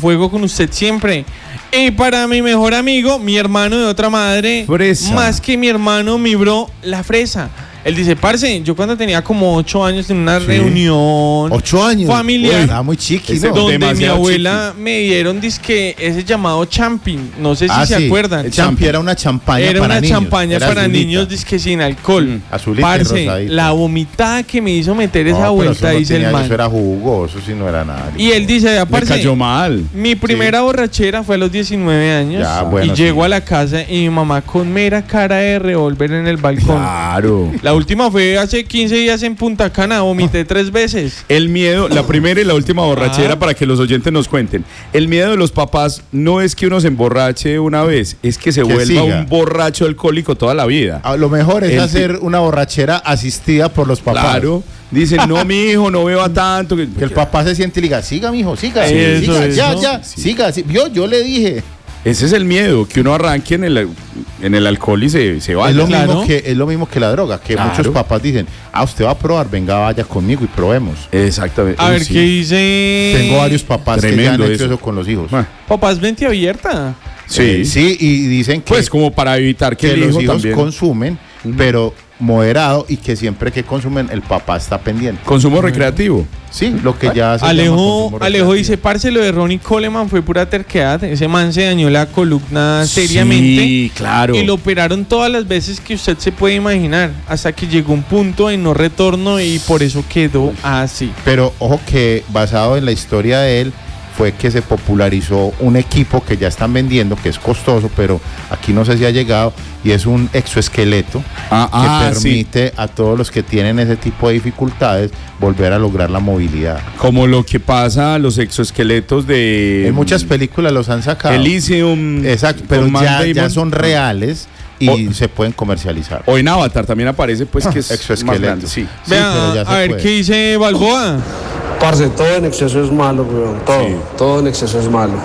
fuego con usted siempre. Y para mi mejor amigo, mi hermano de otra madre, fresa. Más que mi hermano, mi bro, la fresa. Él dice, parce, yo cuando tenía como 8 años en una reunión 8 años familiar, estaba muy chiquito, donde mi abuela me dieron disque ese llamado champín, no sé si se acuerdan. El champín era una champaña era para una niños. champaña Era para azulita. niños disque sin alcohol. Azulita Parce, y rosadita. la vomitada que me hizo meter esa No, pero vuelta, eso no dice tenía, el man. eso era jugo, eso sí no era nada. Y él dice, Me parce, cayó mal. mi primera borrachera fue a los 19 años. Ya, bueno, y llego sí. a la casa y mi mamá con mera cara de revólver en el balcón. Claro. La última fue hace 15 días en Punta Cana, vomité 3 veces. El miedo, la primera y la última borrachera, para que los oyentes nos cuenten. El miedo de los papás no es que uno se emborrache una vez, es que se vuelva siga. un borracho alcohólico toda la vida. A lo mejor es hacer una borrachera asistida por los papás. Claro. Dicen, no, mi hijo, no beba tanto. Que el papá se siente y le diga, siga, mijo, siga, Eso, siga, eso. ya, Sí. siga. Yo le dije. Ese es el miedo, que uno arranque en el alcohol y se vaya. Es lo mismo que la droga, que Claro. muchos papás dicen, usted va a probar, venga, vaya conmigo y probemos. Exactamente. A Uy, ver, sí. ¿qué dice? Tengo varios papás que ya han Tremendo hecho eso. eso con los hijos. Ah, Papás, mente abierta. Sí. Sí, y dicen que, Pues como para evitar que que el los hijo hijos también consumen, pero moderado, y que siempre que consumen el papá está pendiente. consumo recreativo. Sí, lo que ya se llama Alejo consumo dice, recreativo. parce, lo de Ronnie Coleman fue pura terquedad. Ese man se dañó la columna seriamente. Sí, claro. Y lo operaron todas las veces que usted se puede imaginar, hasta que llegó un punto de no retorno y por eso quedó así. Pero ojo que basado en la historia de él fue que se popularizó un equipo que ya están vendiendo, que es costoso, pero aquí no sé si ha llegado, y es un exoesqueleto que permite a todos los que tienen ese tipo de dificultades volver a lograr la movilidad. Como lo que pasa a los exoesqueletos de... En muchas películas los han sacado. Elysium. Exacto, pero con Matt ya Damon. son reales y se pueden comercializar. O en Avatar también aparece, pues, que es exoesqueleto. más grande. Sí. Vea, pero ya se a ver, puede. ¿qué dice Balboa? Parce, todo en exceso es malo, weón. Todo, Sí. todo en exceso es malo.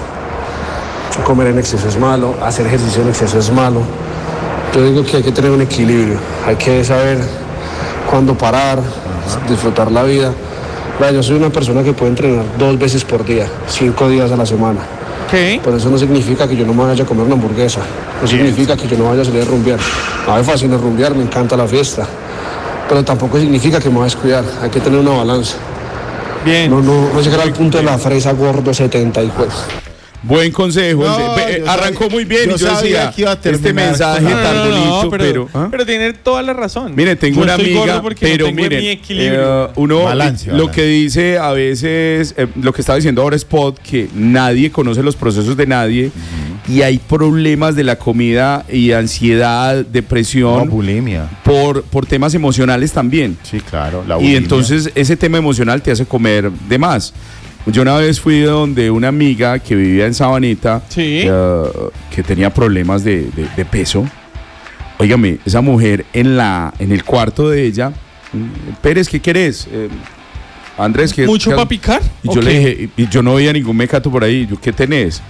Comer en exceso es malo, hacer ejercicio en exceso es malo. Yo digo que hay que tener un equilibrio, hay que saber cuándo parar, disfrutar la vida. Vea, yo soy una persona que puede entrenar 2 veces por día, 5 días a la semana. ¿Qué? Pero eso no significa que yo no me vaya a comer una hamburguesa, no significa que yo no vaya a salir a rumbear. A mí me fascina rumbear, me encanta la fiesta, pero tampoco significa que me voy a descuidar, hay que tener una balanza. Bien. No llegar al punto de la fresa gordo 70 y pues. Buen consejo. No, yo arrancó sabía- muy bien yo y yo sabía decía, que iba a este terminar mensaje con- tan bonito, pero tiene toda la razón. Mire, tengo Yo una estoy amiga, gordo porque pero no tengo miren, mi equilibrio. uno Balance, lo balance. que dice a veces, lo que estaba diciendo ahora Spot, que nadie conoce los procesos de nadie y hay problemas de la comida y ansiedad, No, depresión bulimia. por temas emocionales también. Sí, claro. La Y bulimia. entonces ese tema emocional te hace comer de más. Yo una vez fui donde una amiga que vivía en Sabanita, Sí. que tenía problemas de peso. Óigame, esa mujer en el cuarto de ella, Pérez, ¿qué querés? Andrés, ¿qué? ¿Mucho qué- para picar? Y yo le dije, y yo no veía ningún mecato por ahí. Yo, ¿qué tenés?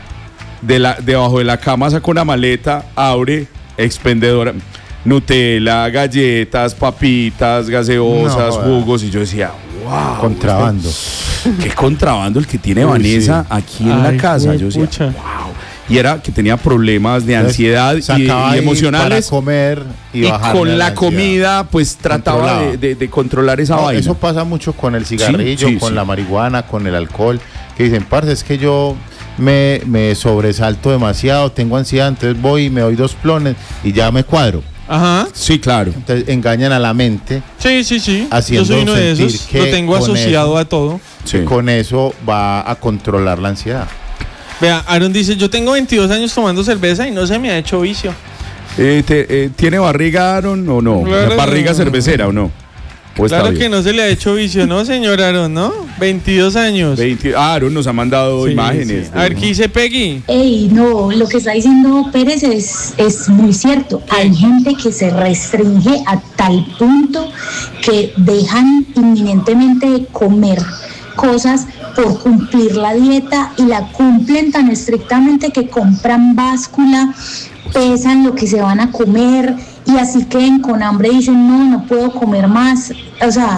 Debajo de la cama saca una maleta, abre, expendedora. Nutella, galletas, papitas, gaseosas, No, jugos. Y yo decía, wow. Contrabando. Qué contrabando el que tiene Uy, Vanessa sí. aquí en la casa. Yo decía, pucha. wow. Y era que tenía problemas de ansiedad Sacaba y ahí emocionales. para comer y, Y bajarle con a la ansiedad. comida, pues trataba Controlaba. de controlar esa No, vaina. eso pasa mucho con el cigarrillo, Sí, con sí. la marihuana, con el alcohol, que dicen, parce, es que yo me sobresalto demasiado, tengo ansiedad, entonces voy y me doy 2 plones y ya me cuadro. Ajá. Sí, claro. Entonces engañan a la mente, Sí. Yo Haciendo soy uno de sentir esos. que Lo tengo con asociado eso- a todo. Sí. y con eso va a controlar la ansiedad. Vea, Aaron dice, yo tengo 22 años tomando cerveza y no se me ha hecho vicio. ¿Tiene barriga, Aaron, o no? Claro. ¿Barriga cervecera o no? ¿O está Claro bien? que no se le ha hecho vicio, ¿no, señor Aaron, no? 22 años. Aaron nos ha mandado Sí, imágenes. sí. A ver, ¿qué dice Peggy? Ey, no, lo que está diciendo Pérez es muy cierto. Hay gente que se restringe a tal punto que dejan inminentemente de comer cosas por cumplir la dieta y la cumplen tan estrictamente que compran báscula, pesan lo que se van a comer y así queden con hambre y dicen no puedo comer más. O sea,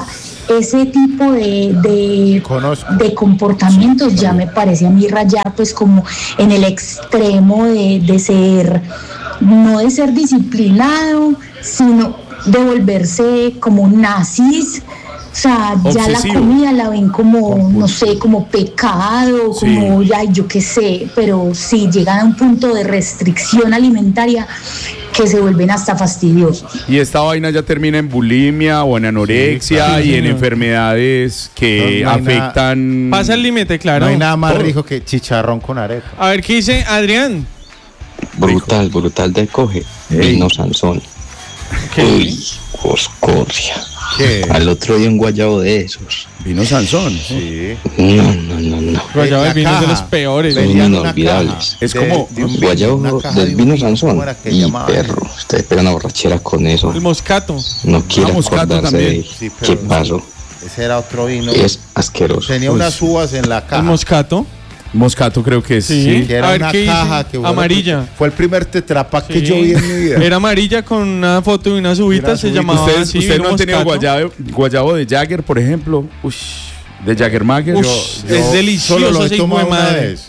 ese tipo de comportamientos ya me parece a mí rayar pues como en el extremo de ser, no de ser disciplinado, sino de volverse como nazis. O sea, ya la comida la ven como, no sé, como pecado, como, ay, yo qué sé, pero sí llegan a un punto de restricción alimentaria que se vuelven hasta fastidiosos. Y esta vaina ya termina en bulimia o en anorexia y en enfermedades que afectan... Pasa el límite, claro. No hay nada más rico que chicharrón con arepa. A ver, ¿qué dice Adrián? Brutal de coge. Vino Sansón. ¿Qué? Uy, coscorria. ¿Qué? Al otro día un guayabo de esos. Vino Sansón. Sí. No. Guayabo de vino es de los peores. Son inolvidables. Es como guayabo del vino Sansón. Y perro, ustedes pegan a borrachera con eso. El moscato. No quiero Moscato acordarse también. de qué pasó. Ese era otro vino. Es asqueroso. Tenía unas uvas en la caja. El moscato. Moscato creo que Sí. Que era A ver, una ¿qué caja dice? que bueno, Amarilla. fue el primer tetrapack que Sí. yo vi en mi vida. Era amarilla con una foto de unas uvitas, se llamaba ¿Ustedes así, no vino han tenido moscato. guayabo de Jagger, por ejemplo? De Jaggermeister. Es delicioso Solo lo he ese hijo de tomado una madre. vez.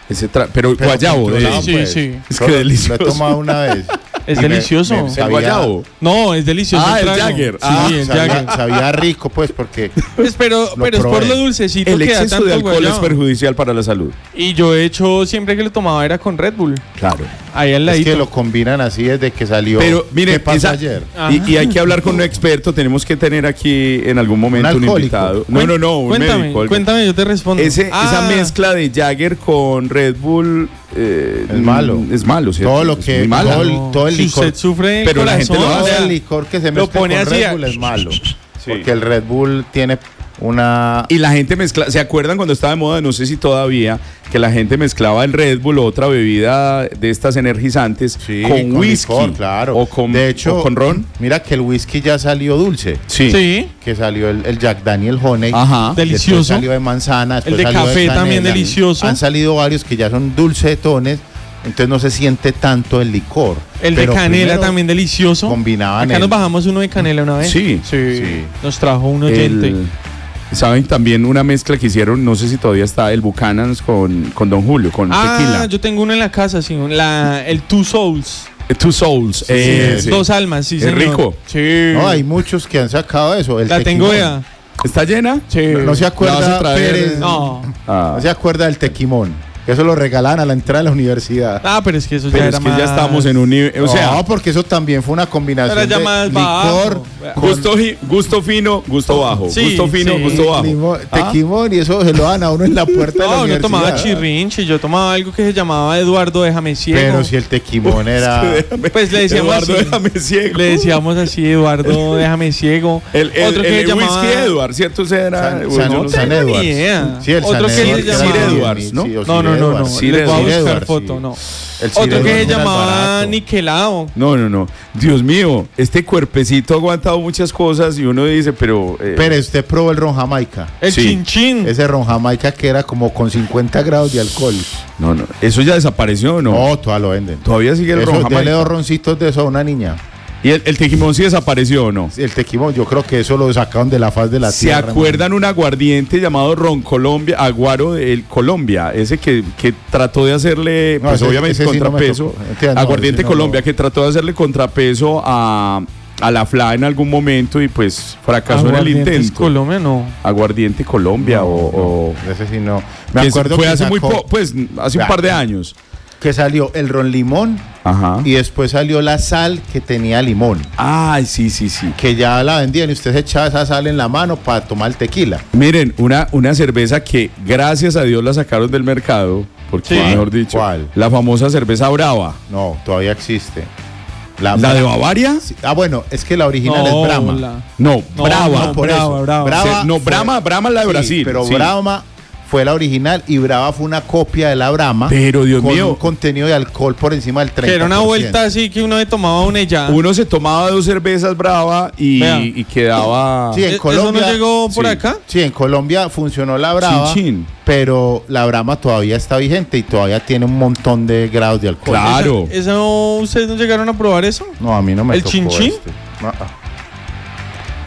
Pero guayabo. controlado, Sí, pues. sí. Es que Solo delicioso. Lo he tomado una vez. Es Y delicioso. ¿El guayabo? No, es delicioso. Ah, el trago. Jagger. Sí, el Jagger. Sabía rico, pues, porque Pues, pero es por probé. lo dulcecito El que da exceso tanto de alcohol guayabo. es perjudicial para la salud. Y yo he hecho, siempre que lo tomaba era con Red Bull. Claro. Ahí al es ladito. que lo combinan así desde que salió. Pero mire, ¿qué pasó ayer? y hay que hablar con un experto. Tenemos que tener aquí en algún momento un alcohólico. invitado. No, un Cuéntame, médico. cuéntame, yo te respondo. Esa mezcla de Jagger con Red Bull es malo. Es malo, ¿cierto? Todo lo Es que muy mala. todo el Si licor, usted sufre Pero la gente corazón, lo todo o sea, el licor que se lo mezcla pone con así, Red Bull es malo. Porque el Red Bull tiene una... Y la gente mezcla, ¿se acuerdan cuando estaba de moda? No sé si todavía, que la gente mezclaba el Red Bull o otra bebida de estas energizantes Sí, con whisky. licor, claro. O con, de hecho, o con ron. Mira que el whisky ya salió dulce. Sí, Que salió el Jack Daniel Honey. Ajá. Después delicioso. salió de manzana. El después de salió café también canela. delicioso. Han salido varios que ya son dulcetones. Entonces no se siente tanto el licor. El de Pero canela primero también delicioso. combinaban Acá el- nos bajamos uno de canela una vez. Sí. Sí. Nos trajo un oyente. ¿Saben también una mezcla que hicieron? No sé si todavía está, el Buchanan's con Don Julio, con tequila. Yo tengo uno en la casa, sí, el Two Souls. Two Souls. sí. Dos almas, sí, Es señor. rico. Sí. No, hay muchos que han sacado eso. El La tengo tequimón. ya. ¿Está llena? Sí. No se ¿La vas a acuerda traer? Pérez. No. Ah. No se acuerda del tequimón. Que eso lo regalaban a la entrada de la universidad. Ah, pero es que eso Pero ya es era que más... ya estamos en un nivel. O sea, no, porque eso también fue una combinación Era ya de más licor, bajo. gusto fino, gusto bajo. Sí, gusto fino, sí. gusto bajo. tequimón, y eso se lo dan a uno en la puerta de la No, universidad. no tomaba chirrinche, yo tomaba algo que se llamaba Eduardo Déjame Ciego. Pero si el tequimón era... Pues le decíamos Eduardo, así. déjame ciego. Le decíamos así, Eduardo Déjame Ciego. Otro que se llamaba... whisky Edward, ¿cierto? Ese era. San tengo Edwards. ni idea. Sí, el Otro San que Edwards, se era llamaba... Sir Sir Edwards, ¿no? sí, o No, Sir no, no, no. Edwards. Sir Les voy a Edwards. buscar Edwards, foto, sí. no. El Sir Otro que se Edwards era llamaba barato. Niquelado. No. Dios mío, este cuerpecito ha aguantado muchas cosas y uno dice, pero. Pero usted probó el ron Jamaica. El Sí. chinchín. Ese ron Jamaica que era como con 50 grados de alcohol. No. ¿Eso ya desapareció o no? No, todavía lo venden. Todavía sigue el Eso, ron dele Jamaica. 2 roncitos de eso a una niña. ¿Y el tequimón sí desapareció o no? El tequimón, yo creo que eso lo sacaron de la faz de la ¿Se tierra. acuerdan un aguardiente llamado Ron Colombia, Aguaro del Colombia? Ese que trató de hacerle, No, pues ese obviamente sí no me contrapeso. tocó. Entiendo, Aguardiente ese no Colombia lo- que trató de hacerle contrapeso a la FLA en algún momento y pues fracasó en el Aguardientes intento. Colombia, no. Aguardiente Colombia o Ese sí no. Me que acuerdo fue que hace muy sacó- poco, pues hace un par de años. que salió el ron limón Ajá. y después salió la sal que tenía limón. Ay, sí. Que ya la vendían y usted se echaba esa sal en la mano para tomar el tequila. Miren, una cerveza que gracias a Dios la sacaron del mercado, porque Sí. mejor dicho, ¿Cuál? la famosa cerveza Brava. No, todavía existe. ¿La de Bavaria? Sí. Ah, bueno, es que la original No, es Brahma. No, No, Brava. no, por eso. Brava. No, Brahma es la de Sí, Brasil. pero sí. Brahma fue la original y Brava fue una copia de la Brahma. Pero, Dios con mío. un contenido de alcohol por encima del 30%. Que era una vuelta así que uno le tomaba una y ya. Uno se tomaba 2 cervezas Brava Vea. y quedaba... Sí, en ¿Eso Colombia- no llegó por sí. acá? Sí, en Colombia funcionó la Brava, Chin, chin. pero la Brahma todavía está vigente y todavía tiene un montón de grados de alcohol. Claro. ¿Eso, ¿Ustedes no llegaron a probar eso? No, a mí no me ¿El tocó chin chin? este. No.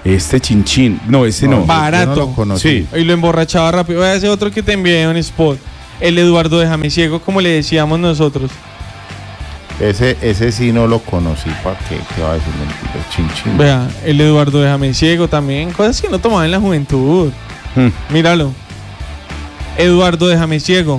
Este Chinchín. No, ese no. Barato. Yo no lo conocí. Sí. Y lo emborrachaba rápido. Voy a hacer otro que te envié en Spot. El Eduardo Déjame Ciego, como le decíamos nosotros. Ese sí no lo conocí. ¿Para qué? ¿Qué va a decir mentira? Chinchín. Vea, el Eduardo Déjame Ciego también. Cosas que no tomaban en la juventud. Míralo. Eduardo Déjame Ciego.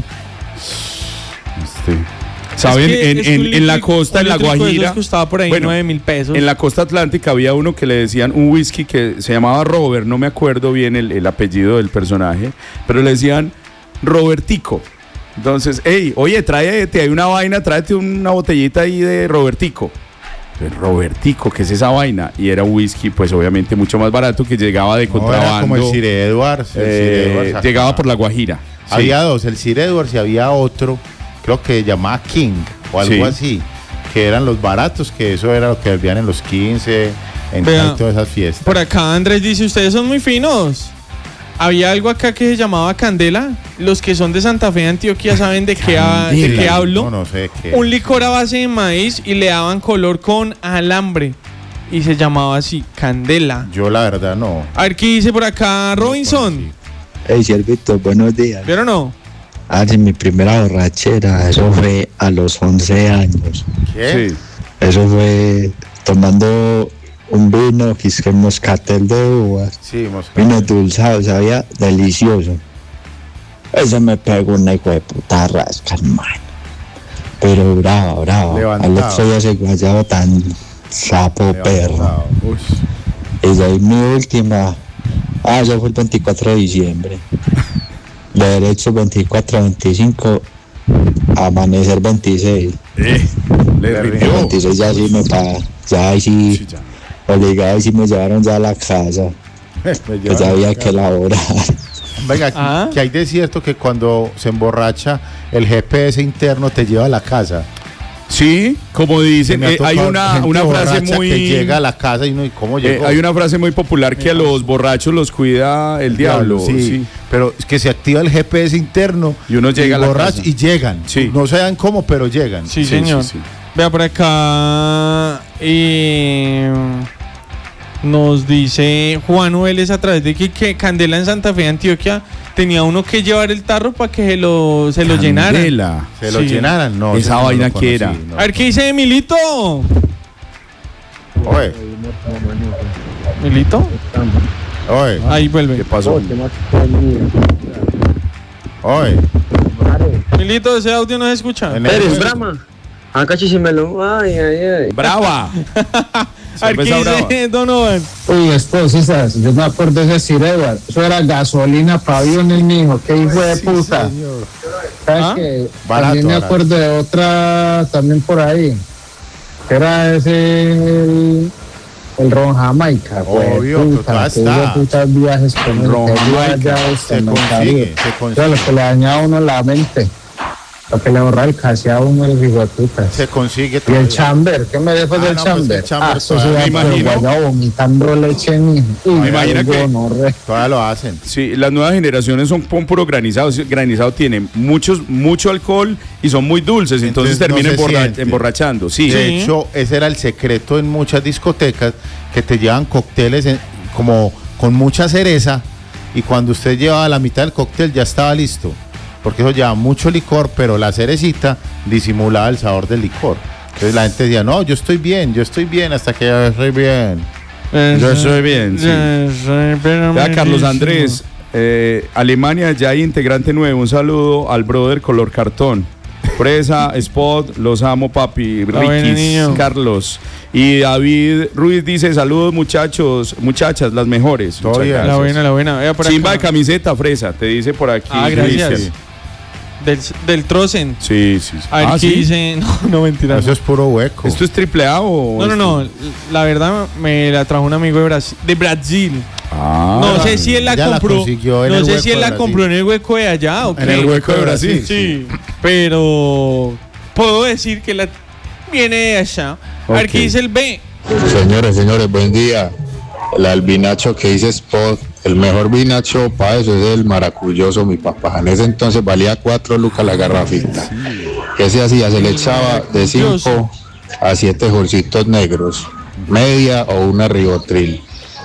¿Saben? En la costa, en La Guajira. Costaba por ahí 9.000 pesos. En la costa atlántica había uno que le decían un whisky que se llamaba Robert. No me acuerdo bien el apellido del personaje. Pero le decían Robertico. Entonces, hey, oye, tráete, hay una vaina, tráete una botellita ahí de Robertico. Robertico, ¿qué es esa vaina? Y era un whisky, pues obviamente mucho más barato, que llegaba de contrabando. Era como el Sir Edwards. Llegaba por La Guajira. Había dos, el Sir Edwards y había otro, creo que llamaba King o algo así, que eran los baratos, que eso era lo que vendían en los 15, en todas esas fiestas. Por acá Andrés dice, ustedes son muy finos. Había algo acá que se llamaba Candela. Los que son de Santa Fe, Antioquia, saben de qué hablo. No sé qué. Un licor a base de maíz y le daban color con alambre. Y se llamaba así, Candela. Yo la verdad no. A ver qué dice por acá Robinson. Hey, Ciervito, buenos días. ¿Vieron o no? Mi primera borrachera, eso fue a los 11 años. ¿Qué? Sí. Eso fue tomando un vino que es que moscatel de uvas. Sí, moscatel. Vino dulzado, sabía delicioso. Eso me pegó una hijo de puta rasca, hermano. Pero brava. Al otro día se guayaba tan sapo perro. Y de ahí mi última. Eso fue el 24 de diciembre. De derecho 24, 25, amanecer 26. Le rindió. 26 ya sí me paga. Ya ahí sí. Obligado y si me llevaron ya a la casa. Pues ya había que elaborar. Venga, que hay de cierto que cuando se emborracha el GPS interno te lleva a la casa. Sí, como dicen, hay una frase muy... que llega a la casa y uno, ¿y cómo llegó? Hay una frase muy popular que a los borrachos los cuida el diablo. Sí, pero es que se activa el GPS interno y uno llega a la casa. Y llegan. Sí. No saben cómo, pero llegan. Sí, señor. Sí. Vea por acá... nos dice Juan Vélez a través de que Candela en Santa Fe, Antioquia, tenía uno que llevar el tarro para que se lo llenaran. ¿Se lo llenaran? No. Esa vaina que era. A ver, ¿qué dice Emilito? Oye. ¿Emilito? Oye. Ahí vuelve. ¿Qué pasó? Oye. Emilito, ese audio no se escucha. ¿Eres Brahma? Acá chisimelo. Ay. Brava. A ver, ¿qué dice Donovan? Uy, esposas, yo me acuerdo de ese Sir Edward. Eso era gasolina para aviones, mijo. Qué hijo de puta. ¿Sabes qué? También me acuerdo de otra, también por ahí. Que era ese, el Ron Jamaica. Obvio, puta viajes con el Ron Jamaica. Se consigue. Lo que le dañaba a uno la mente. Lo que le borra el casi a uno el hijo de puta. Se consigue todo. Y el chamber, ¿qué me dejo del chamber? Eso se va vomitando leche en me imagino que todavía lo hacen. Sí, las nuevas generaciones son puro granizados. Granizado tiene mucho alcohol y son muy dulces, entonces terminan emborrachando. Sí. De hecho, ese era el secreto en muchas discotecas, que te llevan cócteles como con mucha cereza, y cuando usted llevaba la mitad del cóctel ya estaba listo. Porque eso lleva mucho licor, pero la cerecita disimulaba el sabor del licor. Entonces la gente decía, no, yo estoy bien, hasta que yo estoy bien. Yo estoy bien, sí. Vea, Carlos Andrés, Alemania, ya hay integrante nuevo. Un saludo al brother color cartón. Presa, Spot, los amo, papi. Riquis, Carlos. Y David Ruiz dice, saludos muchachas, las mejores. La buena. Chimba de camiseta, fresa, te dice por aquí. Gracias. Del Trozen. Sí. A ver, ¿qué dice? No, mentira. Eso es puro hueco. ¿Esto es AAA o...? No. La verdad me la trajo un amigo de Brasil. No sé si él la compró. No sé si él la compró en el hueco de allá o qué. En el hueco de Brasil. Sí. Pero puedo decir que la viene de allá. A ver, ¿qué dice el B? Señores, buen día. El vinacho que dice Spot, el mejor vinacho para eso es el maracuyoso, mi papá. En ese entonces valía 4 lucas la garrafita. ¿Qué se hacía? Se le echaba de 5 a 7 jorcitos negros, media o una ribotril.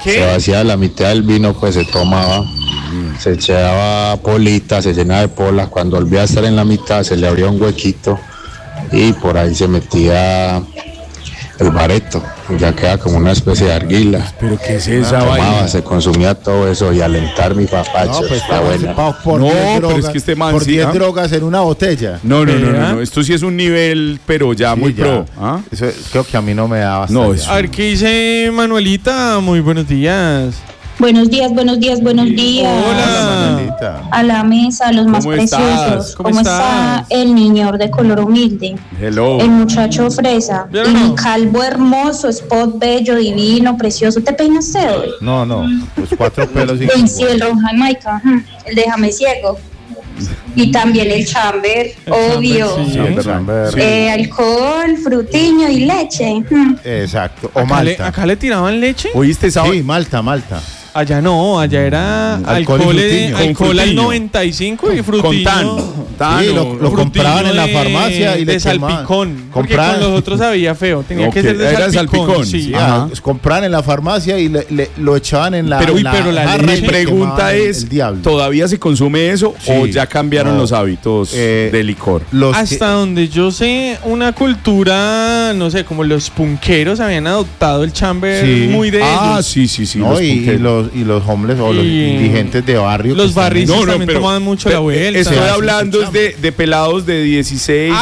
Se vacía la mitad del vino, pues se tomaba, se echaba polita, se llenaba de pola. Cuando volvía a estar en la mitad, se le abría un huequito y por ahí se metía el bareto, ya queda como una especie de arguila. ¿Pero qué es esa vaina? Se consumía todo eso y alentar mi papacho. No, pues está buena. Pero es que este man por sí, 10 drogas en una botella. No. Esto sí es un nivel, pero ya muy pro. Eso creo que a mí no me da bastante. No, a ver, ¿qué dice Manuelita? Muy buenos días. Buenos días. Hola. A la mesa, los más preciosos. ¿Cómo está el niño de color humilde? Hello. El muchacho fresa. Y mi calvo hermoso, spot bello, divino, precioso. ¿Te peinaste hoy? No. Los 4 pelos. Sí, el ron Jamaica. El déjame ciego. Y también el chamber, obvio. Alcohol, frutiño y leche. Exacto. O malta. ¿Acá le tiraban leche? ¿Oíste esa? Sí, malta. Allá no, allá era alcohol al 95 y frutillo. Sí, lo compraban en la farmacia y de salpicón. Porque con los otros sabía feo. Tenía que ser de salpicón. Sí. Compraban en la farmacia y lo echaban en la. Pero mi pregunta es: ¿todavía se consume eso o ya cambiaron los hábitos de licor? Hasta donde yo sé, una cultura, no sé, como los punqueros habían adoptado el chamber muy de ellos. Sí. Y los homeless o los indigentes de barrio. Los barristas también tomaban mucho la vuelta. Estoy hablando de pelados de 16.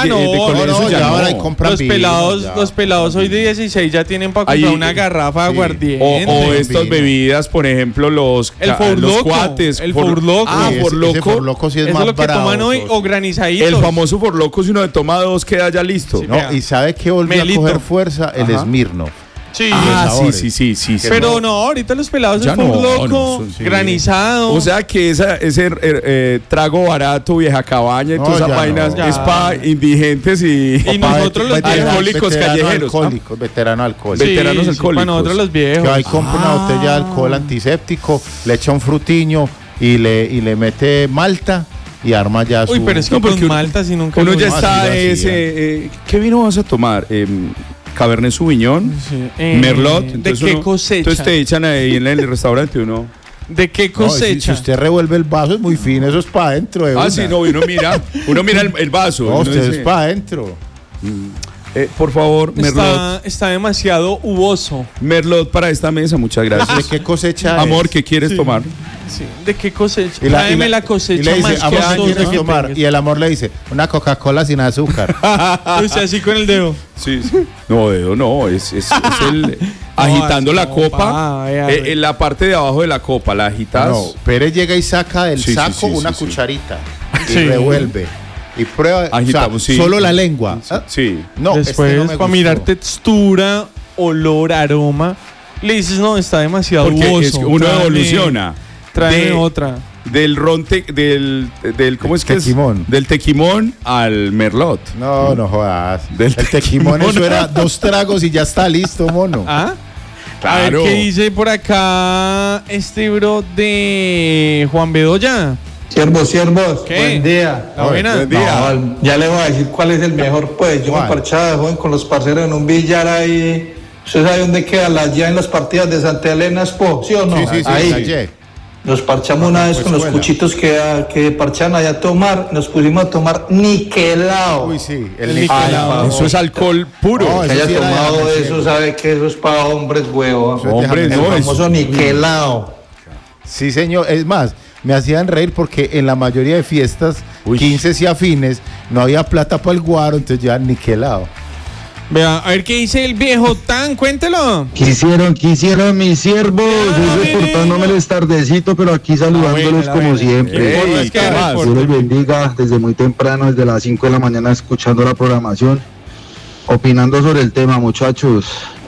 Los pelados hoy de 16 ya tienen para comprar una garrafa de aguardiente. O estas bebidas, por ejemplo, los cuates. El Forloco. Ese Forloco sí es más barato. Eso es lo que toman hoy o granizaditos. El famoso Forloco, si uno le toma 2, queda ya listo. Y ¿sabe qué volvió a coger fuerza? El Smirnoff. Sí. Sí. Pero no, ahorita los pelados es loco, granizado. O sea que ese trago barato, vieja cabaña y todas esas vainas es para indigentes y nosotros los alcohólicos callejeros. Veteranos alcohólicos. Veteranos alcohólicos. Para nosotros los viejos. Que ahí compra una botella de alcohol antiséptico, le echa un frutiño y le mete malta. Y arma ya su... Uy, pero es que porque malta si nunca... Uno ya está ese... ¿Qué vino vas a tomar? Cabernet Sauvignon, Merlot. ¿De qué cosecha? Entonces te echan ahí en el restaurante uno. ¿De qué cosecha? Si usted revuelve el vaso es muy fino, eso es para adentro. Sí, no, uno mira el vaso. No, usted es para adentro. Por favor, Merlot. Está demasiado uvoso. Merlot para esta mesa, muchas gracias. ¿De qué cosecha Amor, ¿qué quieres tomar? Sí. ¿De qué cosecha? Tráeme la cosecha. Y le dice, amor, ¿qué quieres tomar? Y el amor le dice, una Coca-Cola sin azúcar. Usted así con el dedo. Sí. No, dedo no, es el agitando la copa. En la parte de abajo de la copa, la agitas. No, Pérez llega y saca del saco una cucharita y revuelve. Y prueba, solo la lengua. Sí. No, después no para mirar textura, olor, aroma, le dices, no, está demasiado uvoso. Es que uno evoluciona. Trae otra. Del ron, del ¿cómo es que tequimón. Del tequimón al Merlot. No jodas. El tequimón eso era 2 tragos y ya está listo, mono. Claro. A ver, ¿qué dice por acá este bro de Juan Bedoya? Siervos, ¿qué? Buen día. Buen día. No, ya le voy a decir cuál es el mejor, pues. Yo me parchaba de joven con los parceros en un billar ahí. ¿Usted sabe dónde queda? Ya en las partidas de Santa Elena Expo, ¿sí o no? Sí, ahí. Nos parchamos una vez con los cuchitos que parchan allá a tomar. Nos pusimos a tomar niquelao. Uy, sí, el niquelao. Eso es alcohol puro. No, que haya tomado eso, sabe que eso es para hombres, huevo. Hombres, no. El famoso niquelao. Sí, señor. Es más, me hacían reír porque en la mayoría de fiestas, 15 y afines, no había plata para el guaro, entonces ya niquelao. Vea, a ver qué dice el viejo Tan, cuéntelo. Quisieron mis siervos, reportándome el tardecito, pero aquí saludándolos como siempre. Dios les bendiga desde muy temprano, desde las 5 de la mañana, escuchando la programación, opinando sobre el tema, muchachos.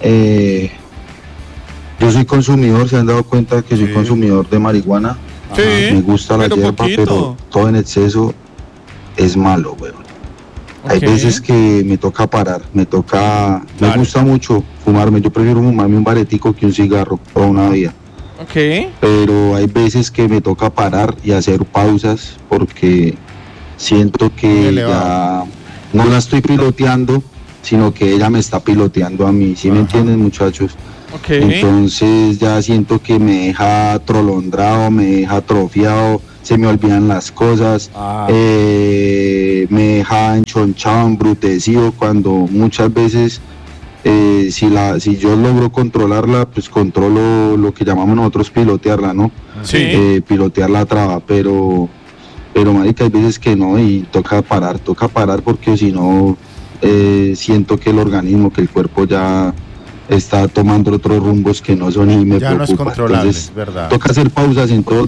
Yo soy consumidor, se han dado cuenta que soy consumidor de marihuana. Me gusta la hierba, pero todo en exceso es malo, weón. Hay veces que me toca parar, me gusta mucho fumarme, yo prefiero fumarme un baretico que un cigarro toda una vida. Pero hay veces que me toca parar y hacer pausas porque siento que ya no la estoy piloteando, sino que ella me está piloteando a mí, ¿sí me entienden, muchachos? Entonces ya siento que me deja atolondrado, me deja atrofiado, se me olvidan las cosas, me deja enchonchado, embrutecido, cuando muchas veces si yo logro controlarla, pues controlo lo que llamamos nosotros pilotearla, ¿no? Sí. Pilotear la traba, pero marica, hay veces que no, y toca parar porque si no, siento que el organismo, que el cuerpo ya está tomando otros rumbos que no son, y me ya preocupa. No es controlable, entonces, verdad. toca hacer pausas en todo,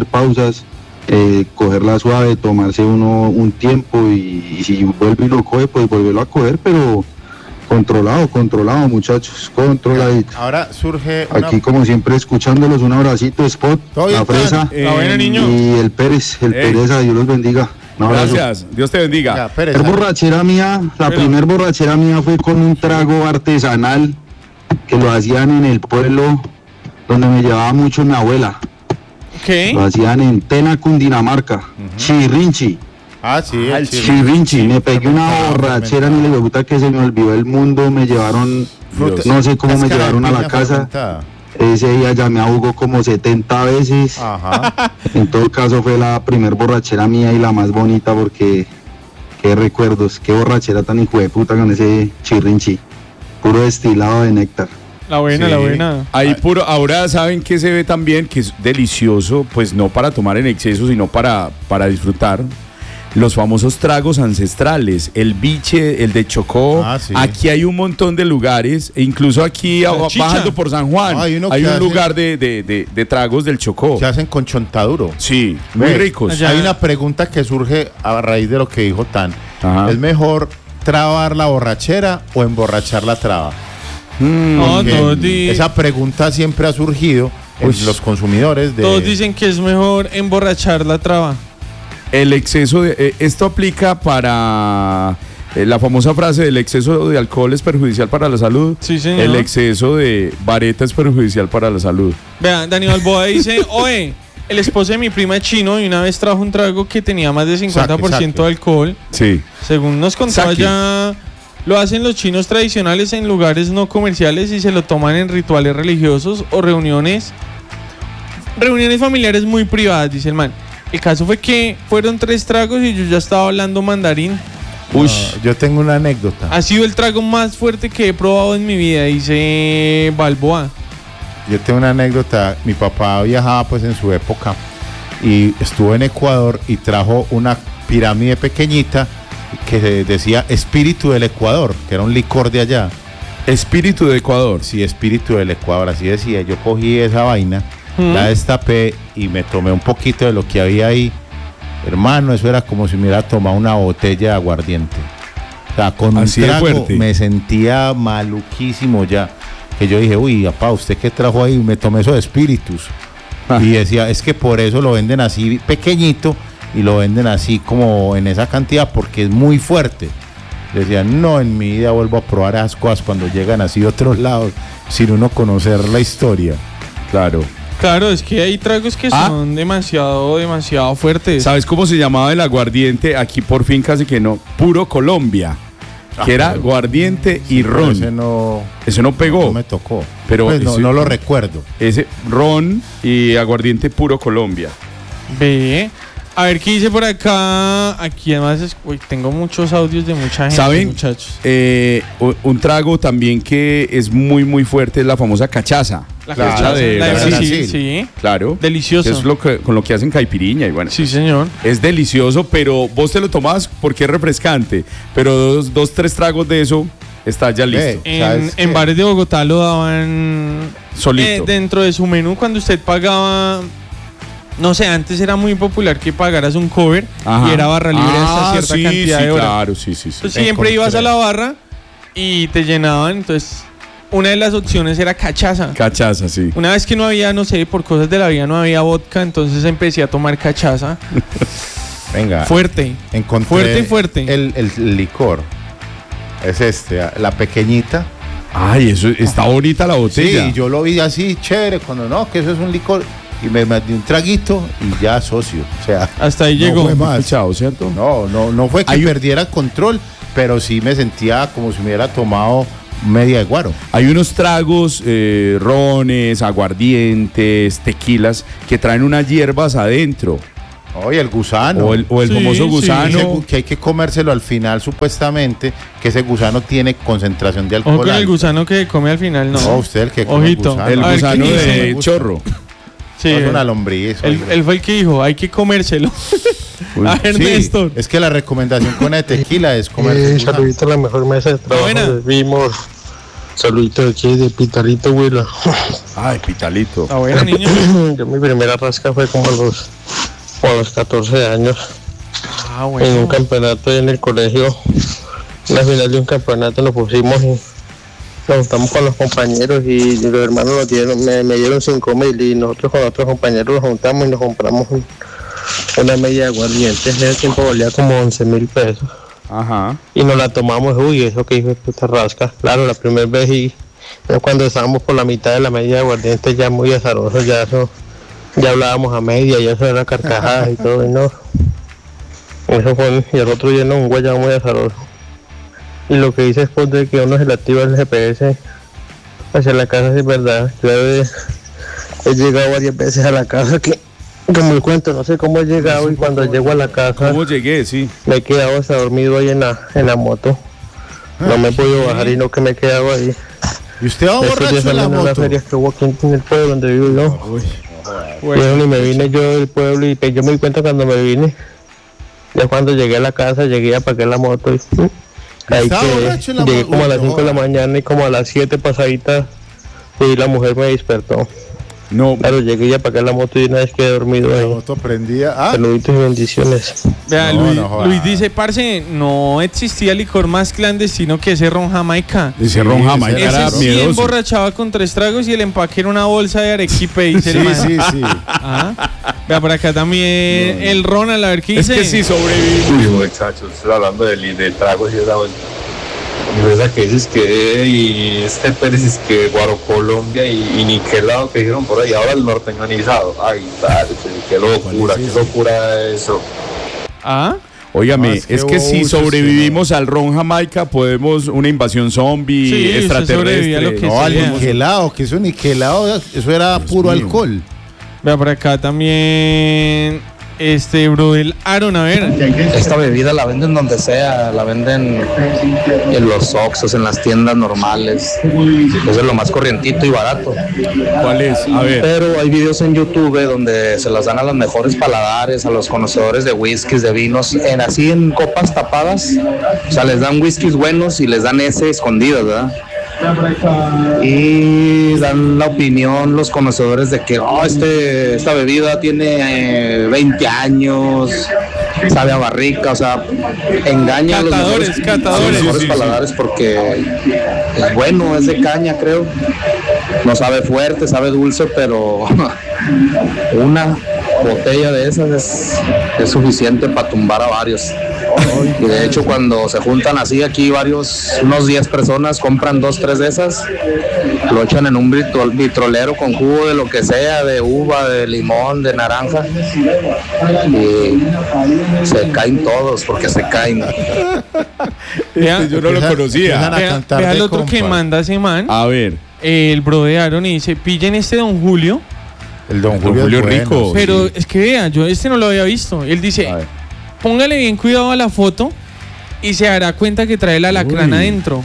cogerla suave, tomarse uno un tiempo, y si vuelve y lo coge, pues volverlo a coger, pero controlado, muchachos, controladito. Ahora surge aquí como siempre escuchándolos, un abracito, Spot, la Fresa y el Pérez, Pereza, Dios los bendiga. Gracias, Dios te bendiga. La primer borrachera mía fue con un trago artesanal que lo hacían en el pueblo donde me llevaba mucho mi abuela. Lo hacían en Tena, Cundinamarca, Chirrinchi. El Chirrinchi. Me pegué una borrachera, ni le gusta que se me olvidó el mundo, me llevaron, no sé cómo me llevaron a la casa. Ese día ya me ahogó como 70 veces. En todo caso fue la primer borrachera mía y la más bonita, porque qué recuerdos, qué borrachera tan hijo de puta con ese Chirrinchi. Puro destilado de néctar. La buena. Ahí puro, ahora saben que se ve también, que es delicioso, pues no para tomar en exceso, sino para disfrutar. Los famosos tragos ancestrales, el biche, el de Chocó. Aquí hay un montón de lugares, e incluso aquí bajando por San Juan, hay un lugar de tragos del Chocó. Se hacen con chontaduro. Sí, muy ricos. Hay una pregunta que surge a raíz de lo que dijo Tan. ¿Es mejor trabar la borrachera o emborrachar la traba? Esa pregunta siempre ha surgido en los consumidores. Todos dicen que es mejor emborrachar la traba. El exceso de... esto aplica para la famosa frase del exceso de alcohol es perjudicial para la salud. Sí, señor. El exceso de vareta es perjudicial para la salud. Vean, Daniel Balboa dice, oye, el esposo de mi prima es chino y una vez trajo un trago que tenía más de 50% de alcohol. Sí. Según nos contaba ya, lo hacen los chinos tradicionales en lugares no comerciales y se lo toman en rituales religiosos o reuniones familiares muy privadas, dice el man. El caso fue que fueron 3 tragos y yo ya estaba hablando mandarín. Yo tengo una anécdota. Ha sido el trago más fuerte que he probado en mi vida, dice Balboa. Yo tengo una anécdota. Mi papá viajaba pues en su época y estuvo en Ecuador y trajo una pirámide pequeñita que decía Espíritu del Ecuador, que era un licor de allá. ¿Espíritu de Ecuador? Sí, Espíritu del Ecuador, así decía. Yo cogí esa vaina, la destapé y me tomé un poquito de lo que había ahí. Hermano, eso era como si me hubiera tomado una botella de aguardiente. O sea, con así un trago de fuerte. Me sentía maluquísimo ya. Que yo dije, uy, papá, ¿usted qué trajo ahí? Me tomé eso de espíritus. Y decía, es que por eso lo venden así pequeñito y lo venden así como en esa cantidad porque es muy fuerte. Decía, no, en mi vida vuelvo a probar esas cosas cuando llegan así de otros lados sin uno conocer la historia. Claro, es que hay tragos que son demasiado fuertes. ¿Sabes cómo se llamaba el aguardiente? Aquí por fin casi que no. Puro Colombia. Que era aguardiente y ron. Ese no pegó. No me tocó. Pero pues no lo recuerdo. Ese ron y aguardiente puro Colombia. Ve. A ver, ¿qué dice por acá? Aquí además tengo muchos audios de mucha gente, ¿saben? Muchachos. Un trago también que es muy, muy fuerte es la famosa cachaza. La cachaza de Brasil. Sí. Claro. Delicioso. Es con lo que hacen caipiriña y bueno. Sí, señor. Es delicioso, pero vos te lo tomás porque es refrescante. Pero 2-3 tragos de eso está ya listo. En bares de Bogotá lo daban solito. Dentro de su menú cuando usted pagaba... No sé, antes era muy popular que pagaras un cover y era barra libre hasta cierta cantidad de horas. Claro, sí. Entonces siempre ibas a la barra y te llenaban. Entonces, una de las opciones era cachaza. Cachaza, sí. Una vez que no había, no sé, por cosas de la vida no había vodka, entonces empecé a tomar cachaza. Venga. Fuerte. Fuerte. El licor. Es la pequeñita. Ay, eso está bonita la botella. Sí, yo lo vi así, chévere, cuando no, que eso es un licor. Y me di un traguito y ya socio. O sea, hasta ahí llegó. Fue más. Chao, ¿cierto? No fue que perdiera control, pero sí me sentía como si me hubiera tomado media de guaro. Hay unos tragos, rones, aguardientes, tequilas, que traen unas hierbas adentro. Oye, el gusano. O el famoso gusano. Que hay que comérselo al final, supuestamente, que ese gusano tiene concentración de alcohol. O con el gusano que come al final, no. No, usted el que come Ojito. el gusano de chorro. Sí, no, es una lombriz. Él fue el que dijo, hay que comérselo. A ver, Néstor. Es que la recomendación con el tequila es comer. Saludito a la mejor mesa de trabajo. Vimos. Saludito aquí de Pitalito, Huila. Ay, Pitalito. Está buena, niño. Yo mi primera rasca fue como a los 14 años. Bueno. En un campeonato en el colegio. En la final de un campeonato nos pusimos y nos juntamos con los compañeros y los hermanos nos dieron, me dieron 5,000 y nosotros con otros compañeros nos juntamos y nos compramos una media de aguardiente. En ese tiempo valía como 11,000 pesos. Ajá. Y nos la tomamos, uy, eso que hijo de puta rasca. Claro, la primera vez y cuando estábamos por la mitad de la media de aguardiente ya muy azaroso, ya hablábamos a media, ya eso era carcajadas y todo, y no. Eso fue, y el otro lleno un guayabo muy azaroso. Y lo que dice es pues, de que uno se le activa el GPS hacia la casa, sí es verdad. Yo he llegado varias veces a la casa que, como el cuento, no sé cómo he llegado y cuando llego a la casa... ¿Cómo llegué? Sí. Me he quedado hasta dormido ahí en la moto. No me he podido bajar y no que me he quedado ahí. ¿Y usted va borracho en la moto? Las ferias que hubo aquí en el pueblo donde vivo yo. Uy. Bueno, y me vine yo del pueblo y yo me di cuenta cuando me vine. Ya cuando llegué a la casa, llegué a apagar la moto y... Ahí que llegué como a las 5 de la mañana y como a las 7 pasaditas y la mujer me despertó. No. Claro, llegué a apagar la moto y una vez quedé dormido ahí. La moto prendía. Saluditos y bendiciones. Vea, Luis dice, parce, no existía licor más clandestino que ese ron Jamaica. Ese ron Jamaica era ese miedoso. sí emborrachaba con 3 tragos y el empaque era una bolsa de arequipe, dice el man. Sí. Vea, por acá también el Ronald, a ver qué dice. Es que sí sobreviví. Uy, muchachos, estoy hablando de tragos y esa vuelta. Y esa que dices que y este Pérez es que Guaro Colombia y Niquelado que dijeron por ahí, ahora el norteñanizado. Ay, tal, qué locura eso. Óigame, es que si sobrevivimos al ron Jamaica, podemos una invasión zombie, extraterrestre. No, al niquelado, que eso niquelado, eso era puro alcohol. Vea, por acá también bro del Aaron, a ver. Esta bebida la venden donde sea, la venden en los Oxxos, en las tiendas normales. Eso es lo más corrientito y barato. ¿Cuál es? A ver. Pero hay videos en YouTube donde se las dan a los mejores paladares, a los conocedores de whiskies, de vinos, así en copas tapadas. O sea, les dan whiskies buenos y les dan escondidas, ¿verdad? Y dan la opinión los conocedores de que esta bebida tiene 20 años, sabe a barrica, o sea, engaña a los mejores paladares porque es bueno, es de caña, creo. No sabe fuerte, sabe dulce, pero una botella de esas es suficiente para tumbar a varios. Y de hecho cuando se juntan así aquí unos 10 personas, compran 2-3 de esas, lo echan en un vitrolero con jugo de lo que sea, de uva, de limón, de naranja, y se caen todos porque se caen. Yo no lo conocía. Vea el otro que manda ese man. A ver. El bro de Aaron y dice, pillen Don Julio. El Don Julio es rico. Bueno, pero es que vea, yo no lo había visto. Él dice, póngale bien cuidado a la foto y se dará cuenta que trae la alacrán adentro.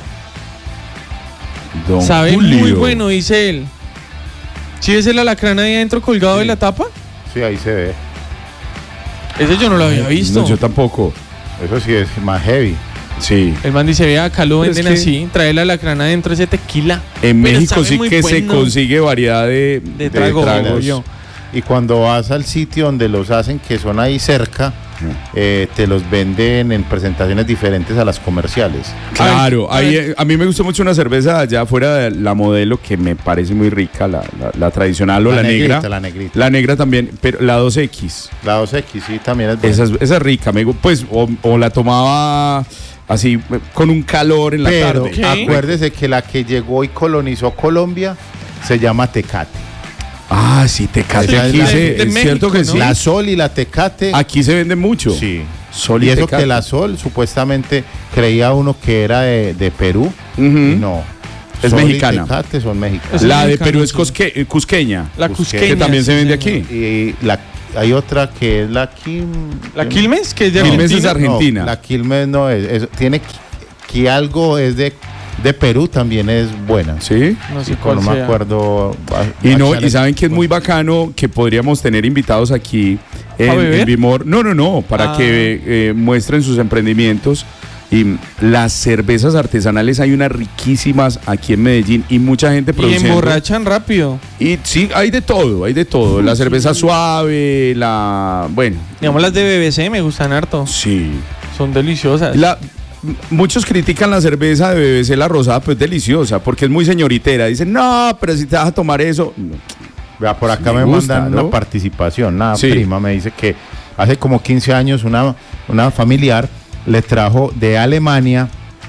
Don Sabe Julio. muy bueno, dice él. ¿Sí ves el alacrán ahí adentro colgado de la tapa? Sí, ahí se ve. Ese yo no lo había visto. No, yo tampoco. Eso sí es más heavy. Sí. El man dice, vea, acá lo venden así, trae la alacrán adentro ese tequila. En México sí que se consigue variedad de tragos. Y cuando vas al sitio donde los hacen, que son ahí cerca, te los venden en presentaciones diferentes a las comerciales. Claro, a mí me gusta mucho una cerveza allá afuera de la Modelo que me parece muy rica, la tradicional o la negra. La negrita. La negra también, pero la 2X. La 2X, sí, también es buena. Esa es rica, pues, o la tomaba así con un calor en la tarde. Acuérdese que la que llegó y colonizó Colombia se llama Tecate. Ah, sí, Tecate. Aquí es México, cierto que ¿no? sí. La Sol y la Tecate. Aquí se vende mucho. Sí. Sol y eso Tecate. que la Sol supuestamente creía uno que era de Perú. Y no. Es Sol y mexicana. Tecate son mexicanas. La de Perú es cusqueña. La cusqueña. Que también se vende aquí. Y hay otra que es la ¿La Quilmes? Que es de Quilmes Argentina. es Argentina. No, la Quilmes no es tiene que algo es de Perú también es buena. ¿Sí? No sé cuál No sea. me acuerdo. Y saben que es muy bacano que podríamos tener invitados aquí en Bimor. No, para que muestren sus emprendimientos. Y las cervezas artesanales hay unas riquísimas aquí en Medellín y mucha gente produciendo. Y emborrachan rápido. Y sí, hay de todo. La cerveza suave, bueno. Digamos las de BBC me gustan harto. Sí. Son deliciosas. Muchos critican la cerveza de BBC, la rosada, pues es deliciosa, porque es muy señoritera. Dicen, no, pero si te vas a tomar eso. Vea, por acá Sí me gusta, mandan ¿no? una participación. Una Sí. prima me dice que hace como 15 años una familiar le trajo de Alemania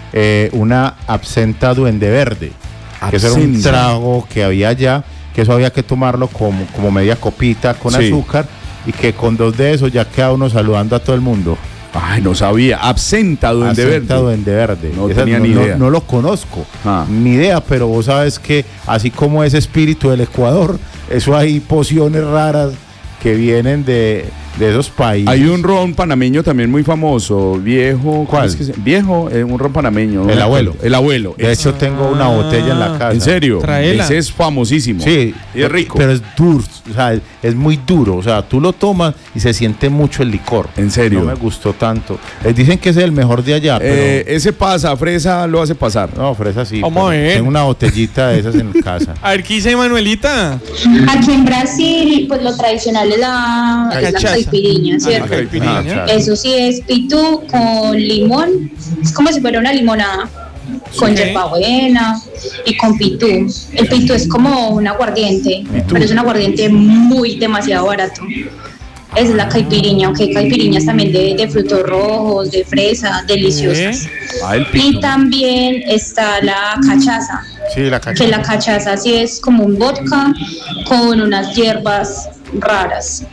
una absenta Duende Verde. Que eso era un Absenta. trago que había allá, que eso había que tomarlo como media copita con Sí. azúcar y que con 2 de esos ya queda uno saludando a todo el mundo. Ay, no sabía. Absenta Duende Absenta Verde. Duende Verde. No tenía ni idea. No lo conozco, Ah. ni idea, pero vos sabes que así como ese espíritu del Ecuador, eso hay pociones raras que vienen de esos países. Hay un ron panameño también muy famoso, viejo. ¿Cuál? ¿Cómo es que viejo, un ron panameño. El abuelo. El abuelo. De hecho, tengo una botella en la casa. ¿En serio? Tráela. Ese es famosísimo. Sí, Y es rico. pero es duro, o sea, es muy duro. O sea, tú lo tomas y se siente mucho el licor. ¿En serio? No me gustó tanto. Dicen que es el mejor de allá, pero Ese pasa, fresa lo hace pasar. no, fresa sí. Vamos a pero ver. tengo una botellita de esas en casa. A ver, ¿qué dice Manuelita? Aquí en Brasil, pues lo tradicional es la Cachaza. caipirinha, ¿cierto? La caipirinha. Eso sí es pitú con limón, es como si fuera una limonada, con hierbabuena y con pitú. El pitú es como un aguardiente, pero es un aguardiente demasiado barato. Esa es la caipirinha, aunque hay caipiriñas también de frutos rojos, de fresa, deliciosas. El Y también está la cachaza, Sí, la que la cachaza sí es como un vodka con unas hierbas raras.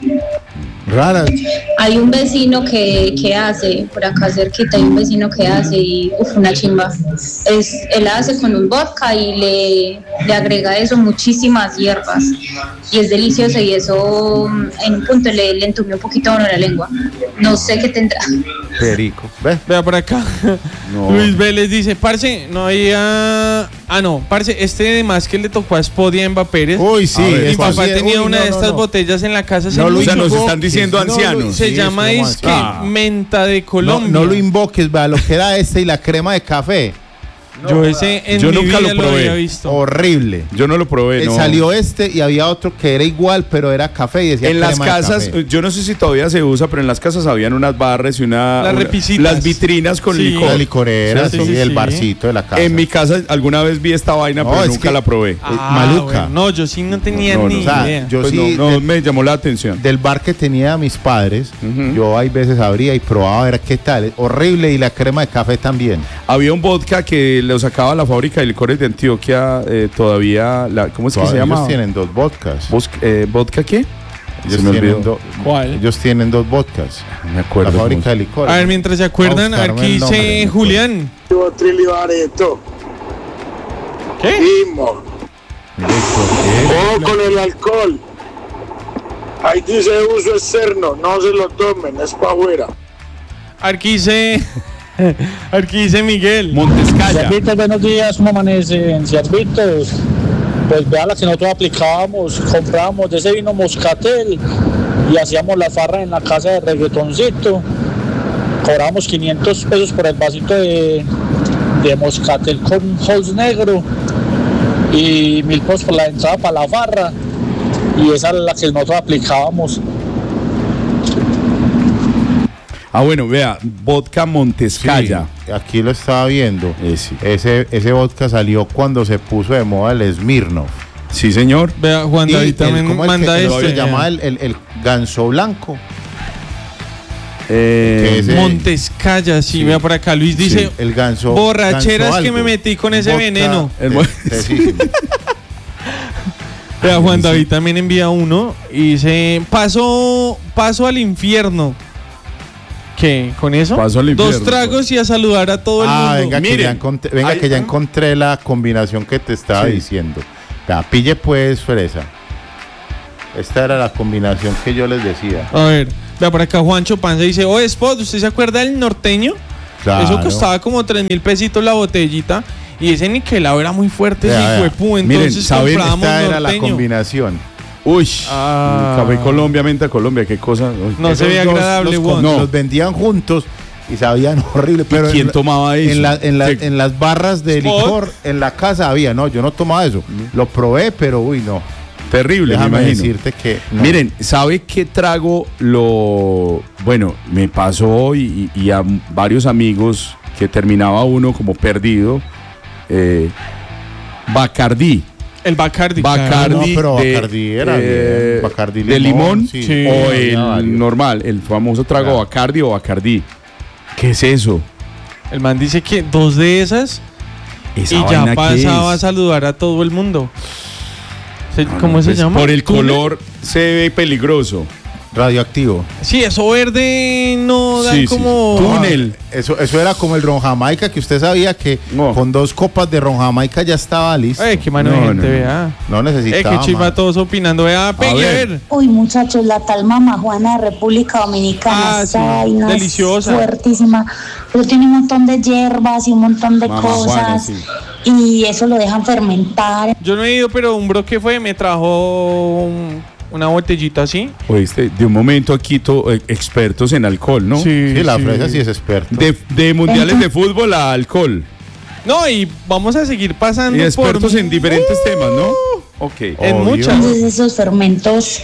Raras. Hay un vecino que hace, por acá cerquita hay un vecino que hace y una chimba. Él hace con un vodka y le agrega eso muchísimas hierbas y es delicioso y eso en un punto le entumió un poquito a uno la lengua. No sé qué tendrá. Perico. ¿Ves? Vea por acá. No. Luis Vélez dice, parce, no había... Ah, no, parce, de más que le tocó a Spodia en Pérez. Uy, sí. A ver, Mi eso papá sí, tenía uy, una no, de no, estas no. botellas en la casa. No lo O sea, nos invoques, están diciendo no lo- ancianos. Se Sí, llama es como es que Ah. menta de No, Colombia. no lo invoques, vea lo que era y la crema de café. Yo ese en Yo mi nunca vida lo lo había probé. visto. Horrible. Yo no lo probé, no. Salió y había otro que era igual, pero era café y decía En las crema de casas, café. yo no sé si todavía se usa, pero en las casas habían unas barras y Las repisitas. las vitrinas con Sí. licor. La licorera, Sí, sí, sí, el sí. barcito de la casa. En mi casa alguna vez vi esta vaina, No, pero es nunca que- la probé. Maluca. bueno, no, yo sí no tenía No, no, ni o sea, idea. yo Pues sí, no me llamó la atención. del bar que tenía mis padres, Ujú. yo hay veces abría y probaba a ver qué tal. Horrible, y la crema de café también. Había un vodka que lo sacaba la fábrica de licores de Antioquia, todavía, ¿cómo es que se llama? Ellos tienen 2 vodkas. ¿Vodka qué? Ellos Se me tienen, olvidó. ¿Cuál? ellos tienen 2 vodkas. No me acuerdo. La cómo fábrica se- de licores. A ver, mientras se acuerdan, A buscarme aquí el nombre, dice no Julián. Trilibareto. ¿Qué? Primo. Ojo con el alcohol. Ahí dice uso externo, no se lo tomen, es para afuera. Aquí dice... Aquí dice Miguel. Montescaya. Ciervitos, buenos días, ¿cómo amanecen? Ciervitos, pues vea la que nosotros aplicábamos, comprábamos de ese vino moscatel y hacíamos la farra en la casa de reggaetoncito. Cobrábamos 500 pesos por el vasito de moscatel con Halls negro y 1000 pesos por la entrada para la farra. Y esa era la que nosotros aplicábamos. Ah, bueno, vea, vodka Montescaya. Sí, aquí lo estaba viendo. Ese. Ese vodka salió cuando se puso de moda el Smirnoff. Sí, señor. Vea, Juan Y David también ¿cómo es manda que este. se llama el ganso blanco? Montescaya, sí, vea por acá. Luis dice, Sí, el ganso. borracheras ganso que me algo. metí con ese Vodka veneno. tesísimo. Vea, Juan David también envía uno y dice, paso al infierno. ¿Qué? ¿Con eso? Paso al infierno. 2 tragos y a saludar a todo el mundo. Venga, Miren, que ya encontré la combinación que te estaba diciendo. Vea, pille pues fresa. Esta era la combinación que yo les decía. A ver, vea por acá Juancho Panza dice, Spot, ¿usted se acuerda del norteño? Claro. Eso costaba como 3.000 pesitos la botellita. Y ese niquelado era muy fuerte, entonces miren, ¿saben? comprábamos Esta era norteño. la combinación. Uy, Café Colombia, Menta Colombia, qué cosa. No se veía agradable, los vendían juntos y sabían horrible. Pero ¿quién tomaba eso? En las barras de licor, en la casa había, no, yo no tomaba eso. Lo probé, pero uy, no. Terrible, Déjame me imagino. decirte que no. Miren, ¿sabe qué trago bueno, me pasó y a varios amigos que terminaba uno como perdido? Bacardí. El Bacardi. No, pero Bacardi era bien. Bacardi de limón sí. o el normal, el famoso trago Bacardi o Bacardí. ¿Qué es eso? El man dice que 2 de esas ¿Esa y ya vaina qué pasaba a es? saludar a todo el mundo. ¿Cómo se llama? Por el color se ve peligroso. Radioactivo. Sí, eso verde no da como... túnel. Eso era como el ron Jamaica, que usted sabía que con 2 copas de ron Jamaica ya estaba listo. Qué mano de gente, vea. No necesitaba qué chiva todos opinando, vea, ver. Uy, muchachos, la tal Mamá Juana de República Dominicana, esa vaina es deliciosa, fuertísima, pero tiene un montón de hierbas y un montón de cosas, Juana, y eso lo dejan fermentar. Yo no he ido, pero un bro que fue me trajo una botellita así. Oíste, de un momento aquí expertos en alcohol, ¿no? Sí, la fresa sí es experto. De mundiales de fútbol a alcohol. No, y vamos a seguir pasando y expertos en diferentes temas, ¿no? Ok. En muchas. Entonces esos fermentos,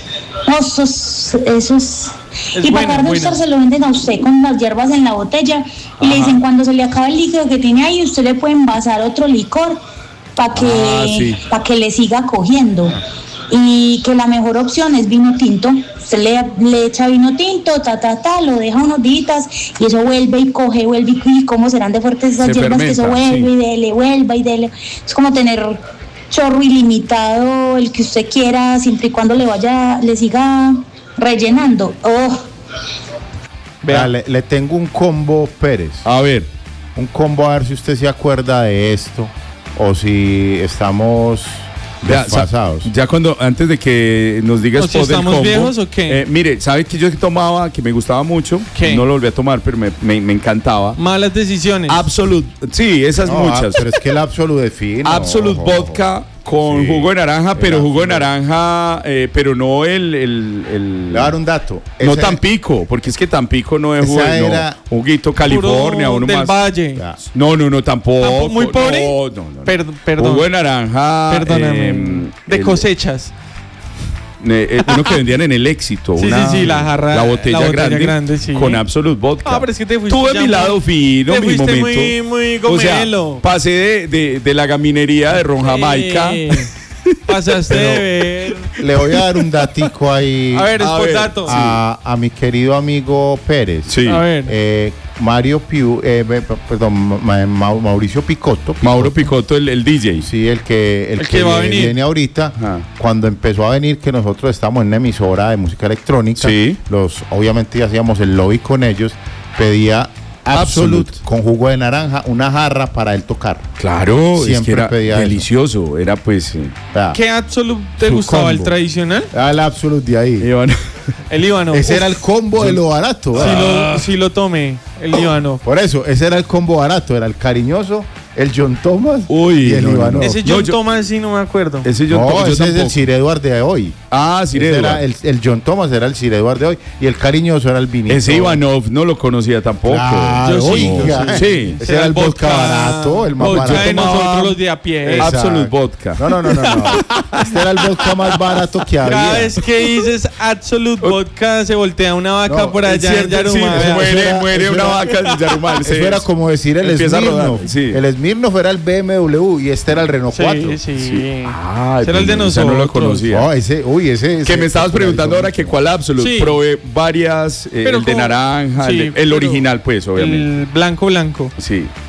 esos y para acabar de usar se lo venden a usted con las hierbas en la botella y le dicen cuando se le acaba el líquido que tiene ahí, usted le puede envasar otro licor para que le siga cogiendo. Y que la mejor opción es vino tinto. Usted le echa vino tinto, lo deja unos días y eso vuelve y coge, y cómo serán de fuertes esas hierbas que eso vuelve y dele, vuelva y dele. Es como tener chorro ilimitado, el que usted quiera, siempre y cuando le siga rellenando. Vea, le tengo un combo, Pérez. A ver. Un combo, a ver si usted se acuerda de esto o si estamos... pasados. Ya antes de que nos digas si estamos viejos o qué. Mire, ¿sabe que yo tomaba, que me gustaba mucho? ¿Qué? No lo volví a tomar, pero me encantaba. Malas decisiones. Absolute, sí, esas muchas. Pero es que el Absolute es fino. Absolute vodka con jugo de naranja, pero jugo de naranja, pero no el Le voy a dar un dato. No Tampico, porque es que Tampico no es juguito California, uno del más. Valle. No, tampoco. ¿Muy pobre? No. Perdón. Jugo de naranja. Perdóname. De cosechas. Uno que vendían en el Éxito. Sí, la jarra. La botella grande sí. con Absolute Vodka. Pero es que te fuiste. Tuve mi lado fino, mi momento. Muy gomelo. O sea, pasé de la gaminería de ron Jamaica. Pasaste de ver. Le voy a dar un datico ahí. A ver, es dato. A mi querido amigo Pérez. Sí. A ver. Mauricio Picotto. Mauro Picotto, el DJ. Sí, el que va a venir. Viene ahorita. Cuando empezó a venir, que nosotros estamos en una emisora de música electrónica. Sí. Obviamente hacíamos el lobby con ellos. Pedía Absolute con jugo de naranja, una jarra para él tocar. Claro, siempre es que era pedía delicioso. Eso. Era pues. ¿Qué Absolute te gustaba? Combo. ¿El tradicional? El Absolute de ahí. El Líbano. Ese era el combo de lo barato. Sí lo tomé, el Líbano. Por eso, ese era el combo barato. Era el cariñoso, el John Thomas y el Líbano. Ese John Thomas sí no me acuerdo. Ese es el Sir Edward de hoy. Sir Edward. El John Thomas era el Sir Edward de hoy y el cariñoso era el vinito. Ese Ivanov no lo conocía tampoco. Claro, sí. Ese era el vodka barato, el más barato. De nosotros los de a pie. Absolute Vodka. No. Este era el vodka más barato que había. Cada vez que dices Absolute Vodka se voltea una vaca por allá en Yarumal. Muere una vaca en Yarumal. Eso era como decir el Smirnoff. El Smirnoff era el BMW y este era el Renault 4. Sí. Ese era el de nosotros. No lo conocía. Ese que me estabas preguntando ahora que cuál Absolute. Sí. Probé varias, el de naranja, el original pues, obviamente. El blanco. Sí.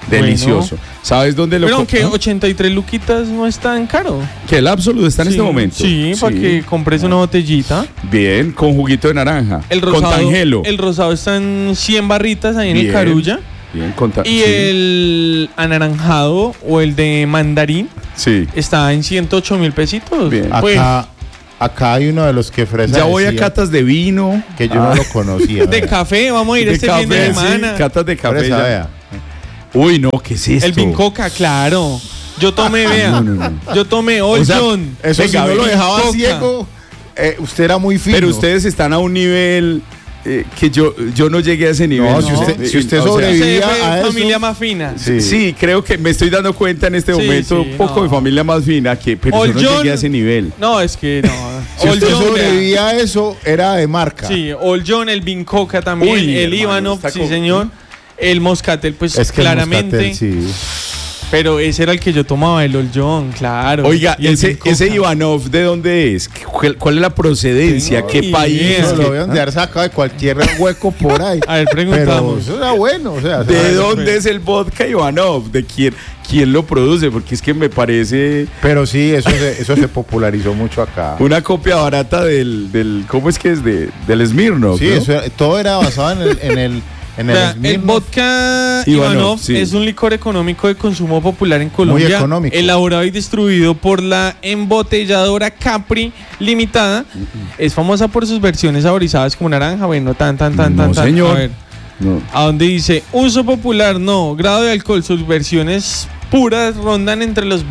Delicioso. Bueno. ¿Sabes dónde lo Pero aunque 83 luquitas no es tan caro. Que el Absolut está en este momento. Sí, para que compres una botellita. Bien, con juguito de naranja. El rosado, con Tangelo. El rosado está en 100 barritas ahí en el Carulla. Bien, y el anaranjado o el de mandarín está en 108.000 pesitos. Bien. Acá hay uno de los que Fresa ya voy a catas de vino. Que yo no lo conocía. De café, vamos a ir este fin de semana. Catas de café. Fresa, vea. Uy, no, ¿qué es esto? El Vincoca, claro. Yo tomé, vea. Yo tomé Old John. Eso venga, si no lo dejaba ciego, usted era muy fino. Pero ustedes están a un nivel que yo no llegué a ese nivel. No, si usted sobrevivía a eso. Familia más fina. Sí, creo que me estoy dando cuenta en este momento un poco de familia más fina, pero Old yo no llegué a ese nivel. No, es que no. Si usted sobrevivía a eso, era de marca. Sí, Old John, el Vincoca también, el Ivanov, sí señor. El Moscatel, pues es que claramente. Moscatel, pero ese era el que yo tomaba, el Old John, claro. Oiga, ese Ivanov, ¿de dónde es? ¿Cuál es la procedencia? ¿Qué país? No, lo veo de haber sacado de cualquier hueco por ahí. A ver, preguntamos. Pero eso era bueno. O sea, ¿de dónde es el vodka Ivanov? ¿De quién lo produce? Porque es que me parece. Pero sí, eso se popularizó mucho acá. Una copia barata del ¿cómo es que es? Del Smirnoff. Sí, ¿no? Todo era basado en el el vodka Ivanov es un licor económico de consumo popular en Colombia. Muy económico. Elaborado y distribuido por la embotelladora Capri Limitada. Es famosa por sus versiones saborizadas como naranja. Bueno, tan. Señor. A ver. No. ¿A dónde dice? Uso popular, no. Grado de alcohol, sus versiones puras rondan entre los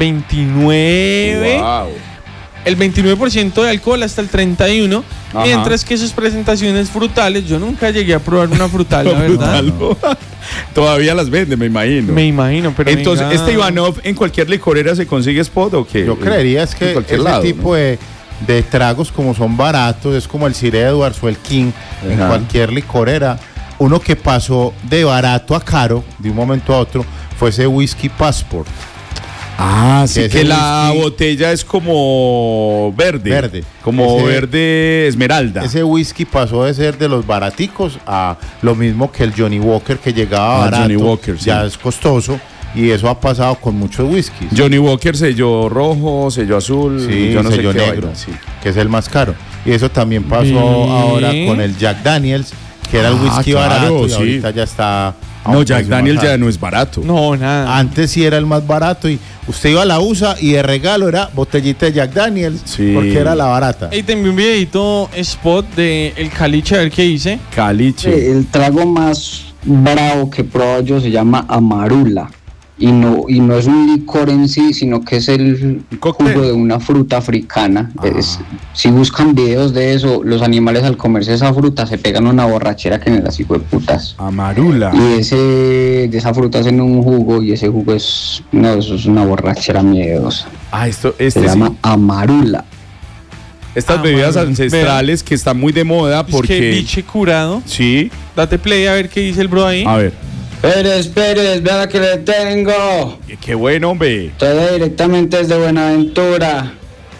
29. Wow. El 29% de alcohol hasta el 31%. Ajá. Mientras que sus presentaciones frutales, yo nunca llegué a probar una frutal, la verdad. No. Todavía las vende, me imagino. Me imagino, pero entonces, ¿este Ivanov en cualquier licorera se consigue spot o qué? Yo creería es que ese lado, tipo, ¿no?, de tragos, como son baratos, es como el Sir Edwards o el King. Ajá. En cualquier licorera. Uno que pasó de barato a caro de un momento a otro fue ese Whisky Passport. Ah, sí, que la botella es como verde. Como verde esmeralda. Ese whisky pasó de ser de los baraticos a lo mismo que el Johnny Walker, que llegaba barato. Johnny Walker, sí. Ya es costoso. Y eso ha pasado con muchos whiskies. Johnny Walker selló rojo, selló azul, sí, yo no selló sé negro, sí, que es el más caro. Y eso también pasó ahora con el Jack Daniels, que era el whisky barato, y ahorita ya está. No, Jack Daniels ya no es barato. No, nada. Antes sí era el más barato y usted iba a la USA y de regalo era botellita de Jack Daniels, porque era la barata. Y te envié un videito spot de el caliche, a ver qué dice. Caliche. El trago más bravo que he probado yo se llama Amarula. Y no es un licor en sí, sino que es el jugo de una fruta africana. Si buscan videos de eso, los animales al comerse esa fruta se pegan una borrachera que en las hijueputas. Amarula. Y de esa fruta hacen un jugo y ese jugo eso es una borrachera miedosa. Se llama Amarula. Estas bebidas ancestrales que están muy de moda porque... Es que biche curado. Sí. Date play a ver qué dice el bro ahí. A ver. Pérez, vean la que le tengo. Qué bueno, hombre. Todo directamente desde Buenaventura.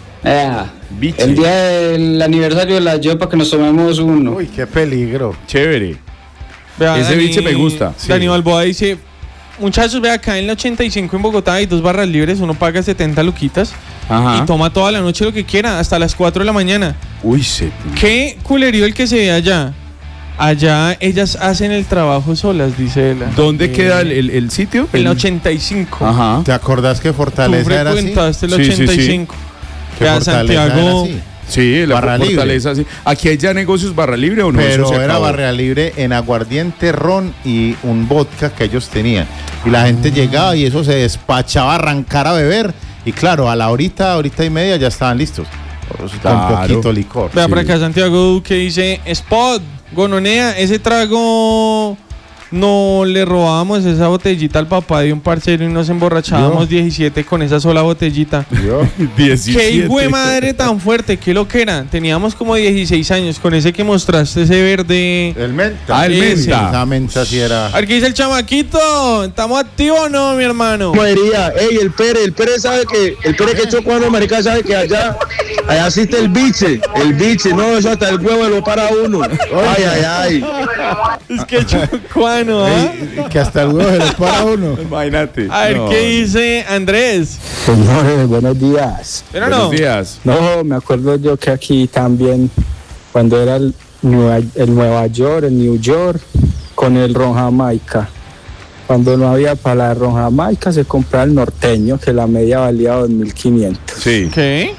El día del aniversario de la yo para que nos tomemos uno. Uy, qué peligro. Chévere. Ese biche me gusta. Dani Balboa dice: muchachos, vea, acá en la 85 en Bogotá hay 2 barras libres, uno paga 70 luquitas. Ajá. Y toma toda la noche lo que quiera, hasta las 4 de la mañana. Uy, sí. Qué culerío el que se ve allá. Allá ellas hacen el trabajo solas, dice ella. ¿Dónde queda el sitio? En la 85. Ajá. ¿Te acordás que Fortaleza era así? Tú frecuentaste el 85. Que Santiago. Sí, la Fortaleza, sí. ¿Aquí hay ya negocios barra libre o no? Pero era barra libre en aguardiente, ron y un vodka que ellos tenían. Y la gente llegaba y eso se despachaba a arrancar a beber. Y claro, a la horita y media ya estaban listos. Con poquito licor. Vea, por acá Santiago que dice: Spot, gononea, ese trago no le robábamos esa botellita al papá de un parcero y nos emborrachábamos 17 con esa sola botellita. 17. Qué hijo de madre tan fuerte, qué lo que era. Teníamos como 16 años con ese que mostraste, ese verde. El menta. El menta. Esa menta sí era. A ver qué dice el chamaquito. ¿Estamos activos o no, mi hermano? Ey, el Pérez sabe que, el Pérez que chocó a los maricas sabe que allá Allá asiste el biche, no, eso hasta el huevo lo para uno. Ay. Es que chocuano, ¿ah? Que hasta el huevo se lo para uno. Imagínate. A ver, ¿qué dice Andrés? Señores, buenos días. Buenos días. No, me acuerdo yo que aquí también, cuando era el Nueva York, el New York, con el ron Jamaica. Cuando no había para la ron Jamaica, se compraba el norteño, que la media valía 2.500. Sí. ¿Qué?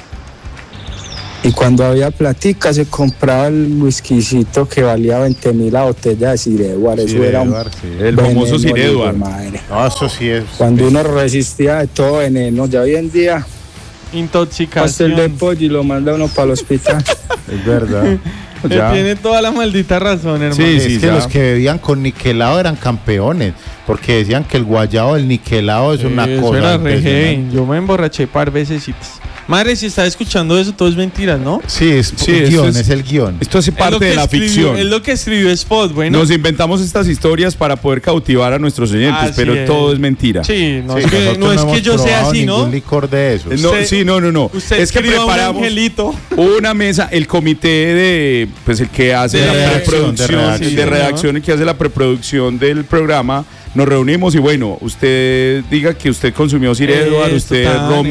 Y cuando había platica, se compraba el whiskycito que valía 20.000 la botella de Sir Edward. Eso era el famoso Sir Edward. No, eso sí es. Cuando uno resistía de todo veneno, ya hoy en día, intoxicación. pastel de pollo y lo manda uno para el hospital. Es verdad. Tiene toda la maldita razón, hermano. Sí, es que los que bebían con niquelado eran campeones, porque decían que el guayabo del niquelado es una cosa. Era re heavy. Yo me emborraché par vecesitas. Madre, si está escuchando eso, todo es mentira, ¿no? Sí, es el guión. Esto hace parte de la ficción. Es lo que escribió Spot, bueno. Nos inventamos estas historias para poder cautivar a nuestros oyentes, pero todo es mentira. Sí, no es que yo sea así, ¿no? Ningún licor de eso. No. Usted es que preparamos un angelito. Una mesa, el comité de, pues el que hace la preproducción, de redacción, el que hace la preproducción del programa. Nos reunimos y bueno, usted diga que usted consumió Sir Edward, usted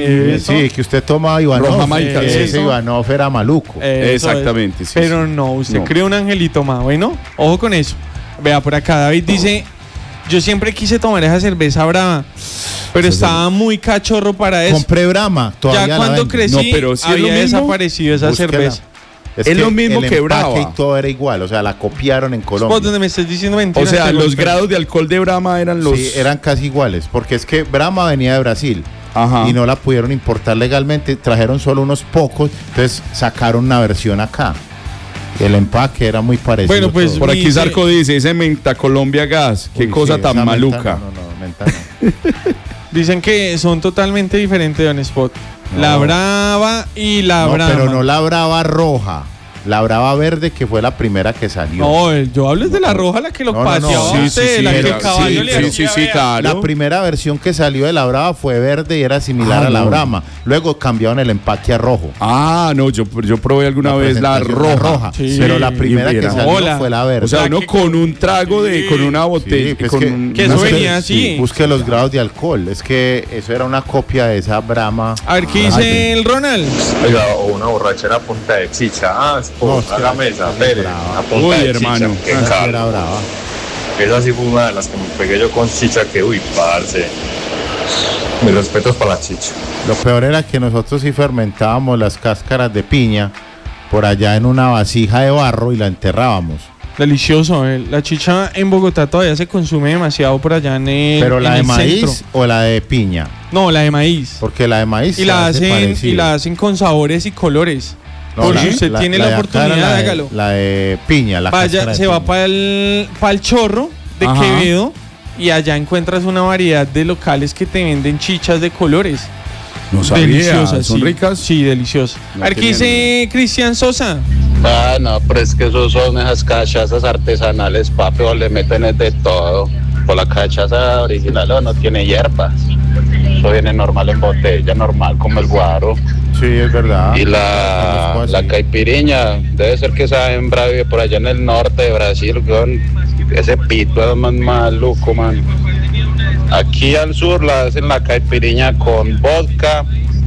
sí, que usted toma Ivanov, ron Jamaica, ese Ivanov era maluco. Exactamente, sí. Pero no, usted cree un angelito más, bueno, ojo con eso. Vea, por acá David dice, yo siempre quise tomar esa cerveza Brahma, pero estaba muy cachorro para eso. Compré Brahma, todavía ya cuando crecí, había desaparecido esa cerveza. Es lo mismo que Brahma. Y todo era igual, o sea, la copiaron en Colombia. ¿Por donde me estás diciendo mentiras? O sea, los grados de alcohol de Brahma eran los... Sí, eran casi iguales, porque es que Brahma venía de Brasil. Ajá. Y no la pudieron importar legalmente, trajeron solo unos pocos, entonces sacaron una versión acá. Y el empaque era muy parecido. Bueno, pues por aquí Zarco dice Menta Colombia Gas, qué cosa tan maluca. Menta no. Dicen que son totalmente diferentes, Don Spot. No. La Brava y la Brahma. Pero no la Brava roja. La Brava verde, que fue la primera que salió. No, yo hablo de la roja, la que lo pateaba usted, la que el caballo le hacía. Sí, claro. La primera versión que salió de la Brava fue verde y era similar a la Brahma. Luego cambiaron el empaque a rojo. No, yo probé alguna vez la roja. Sí, pero la primera que salió fue la verde. O sea, uno con un trago con una botella. Sí, que eso venía así. Busque los grados de alcohol. Es que eso era una copia de esa Brahma. A ver, ¿qué dice el Ronald? Oiga, o una borrachera a punta de chicha. A la mesa, a punta uy, de hermano. Chicha, era brava. Esa sí fue una de las que me pegué yo con chicha, que parce. Mis respetos para la chicha. Lo peor era que nosotros sí fermentábamos las cáscaras de piña por allá en una vasija de barro y la enterrábamos. Delicioso, la chicha en Bogotá todavía se consume demasiado por allá en el ¿Pero la de maíz centro. O la de piña? No, la de maíz. Porque la de maíz y la hacen con sabores y colores. No, por si usted tiene la oportunidad, hágalo. La de piña, se va para el Chorro de Quevedo y allá encuentras una variedad de locales que te venden chichas de colores. No sabía. Deliciosas, ¿Son ricas? Sí, deliciosas. A ver, ¿qué dice Cristian Sosa? No, pero es que esos son esas cachazas artesanales, papi, o le meten de todo. Por la cachaza original no tiene hierbas. Eso viene normal en botella, normal como el guaro. Sí, es verdad. Y la caipiriña, debe ser que saben bravo por allá en el norte de Brasil, con ese pito es más maluco, man. Aquí al sur la hacen la caipiriña con vodka,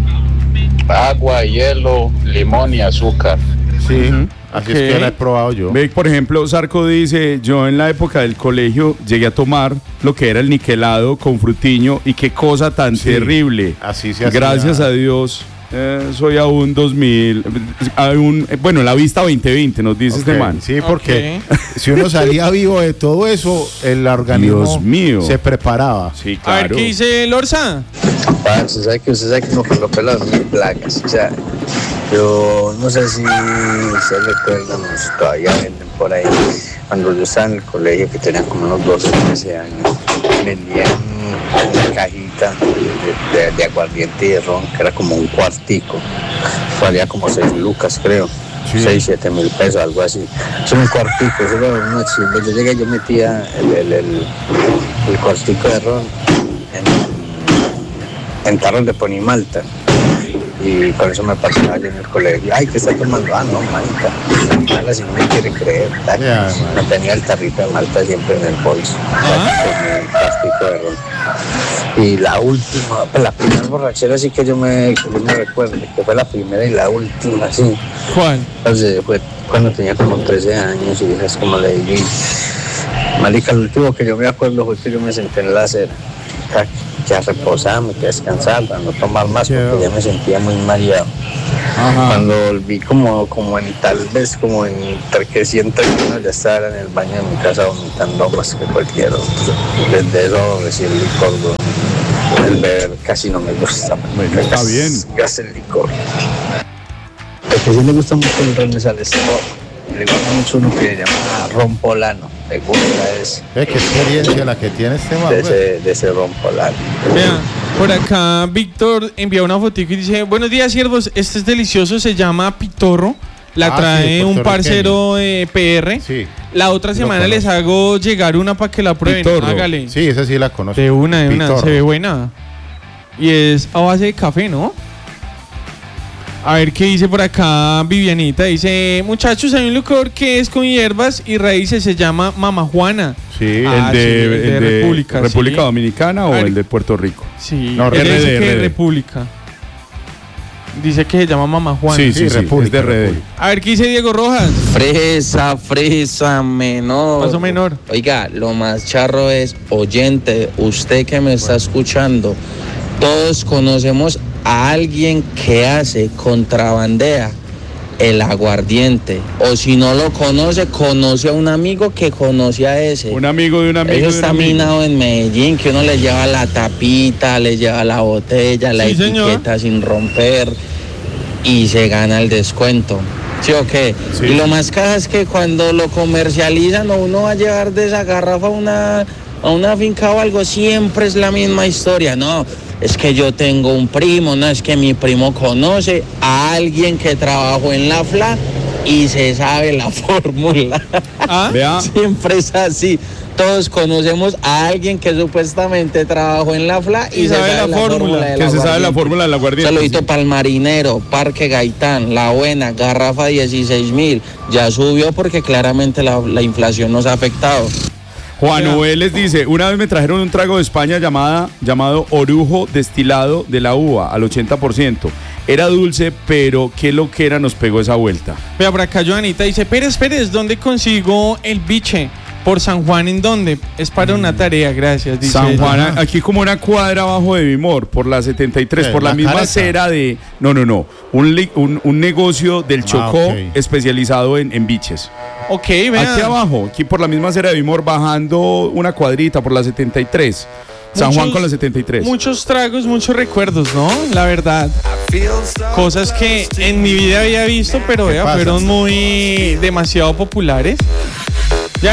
agua, hielo, limón y azúcar. Sí, así es que la he probado yo. Ve, por ejemplo, Zarco dice, yo en la época del colegio llegué a tomar lo que era el niquelado con frutiño y qué cosa tan terrible. Así se hacía. Gracias a Dios. Soy aún 2000, bueno, la vista 2020 nos dice este man. Sí, porque si uno salía vivo de todo eso, el organismo Dios mío. se preparaba. Sí, claro. A ver, ¿qué dice Lorza? Usted sabe que uno con los pelos muy placas. O sea, yo no sé si ustedes recuerdan, todavía venden por ahí. Cuando yo estaba en el colegio, que tenía como unos 12 o 13 años, vendían una cajita de aguardiente y de ron, que era como un cuartico. Valía como 6 lucas, creo. 6, 7 mil pesos, algo así. Es un cuartico, eso era una chimba. Yo llegué, yo metía el cuartico de ron en tarros de ponimalta. Y con eso me pasaba allí en el colegio. Ay, ¿qué está tomando? Ah, no, marica. Mala, si no me quiere creer. No tenía el tarrito de Malta siempre en el bolso. Con el plástico de ron. Y la última, pues la primera borrachera sí que yo me recuerdo, que fue la primera y la última, sí. ¿Cuál? Entonces fue cuando tenía como 13 años y es como le digo. Marica, lo último que yo me acuerdo fue que yo me senté en la acera. Que a reposarme, que a descansar, para no tomar más, porque ya me sentía muy mareado. Cuando volví como en tal vez, como en que 100 minutos, ya estaba en el baño de mi casa vomitando más que cualquier otro. Desde eso recién el licor, el beber casi no me gusta. Está bien. Gas el licor. El que sí me gusta mucho el ron es al estómago. Le gusta mucho uno que se llama ron polano. Me gusta ese. ¿Qué experiencia la que tiene este man? De ese ron polano. Vean, por acá Víctor envía una fotico y dice: buenos días, siervos, este es delicioso, se llama Pitorro. La trae un parcero de PR. Sí. La otra semana les hago llegar una para que la prueben. Pitorro. Hágale. Sí, esa sí la conozco. De una, se ve buena. Y es a base de café, ¿no? A ver qué dice por acá Vivianita. Dice: muchachos, hay un licor que es con hierbas y raíces, se llama Mama Juana. Sí, el de República. ¿República Dominicana o el de Puerto Rico? Sí, no, RD. República. Dice que se llama Mama Juana. Sí, República. Es de RD. A ver qué dice Diego Rojas. Fresa menor. Paso menor. Oiga, lo más charro es, oyente, usted que me está escuchando, todos conocemos a alguien que hace, contrabandea el aguardiente, o si no lo conoce a un amigo que conoce a ese. Un amigo de un amigo. Eso está minado en Medellín, que uno le lleva la tapita, le lleva la botella, la etiqueta sin romper y se gana el descuento. ¿Sí o qué? Sí. Y lo más caja es que cuando lo comercializan o uno va a llevar de esa garrafa a una finca o algo, siempre es la misma historia. No, es que yo tengo un primo, no, es que mi primo conoce a alguien que trabajó en la FLA y se sabe la fórmula. Vea. Siempre es así. Todos conocemos a alguien que supuestamente trabajó en la FLA y se sabe la fórmula. Que se sabe la fórmula del aguardiente. Saludito para el Marinero, Parque Gaitán, La Buena, garrafa 16.000. Ya subió porque claramente la inflación nos ha afectado. Juan Noveles dice: una vez me trajeron un trago de España llamado orujo destilado de la uva al 80%. Era dulce, pero qué loquera nos pegó esa vuelta. Vea, por acá Joanita dice: Pérez, ¿dónde consigo el biche? ¿Por San Juan en dónde? Es para una tarea, gracias. Dice San Juan, aquí como una cuadra abajo de Vimor, por la 73, por la misma acera de... No. Un negocio del Chocó especializado en biches. Ok, vean. Aquí abajo, aquí por la misma acera de Vimor, bajando una cuadrita por la 73. San Juan con la 73. Muchos tragos, muchos recuerdos, ¿no? La verdad. Cosas que en mi vida había visto, pero fueron demasiado populares.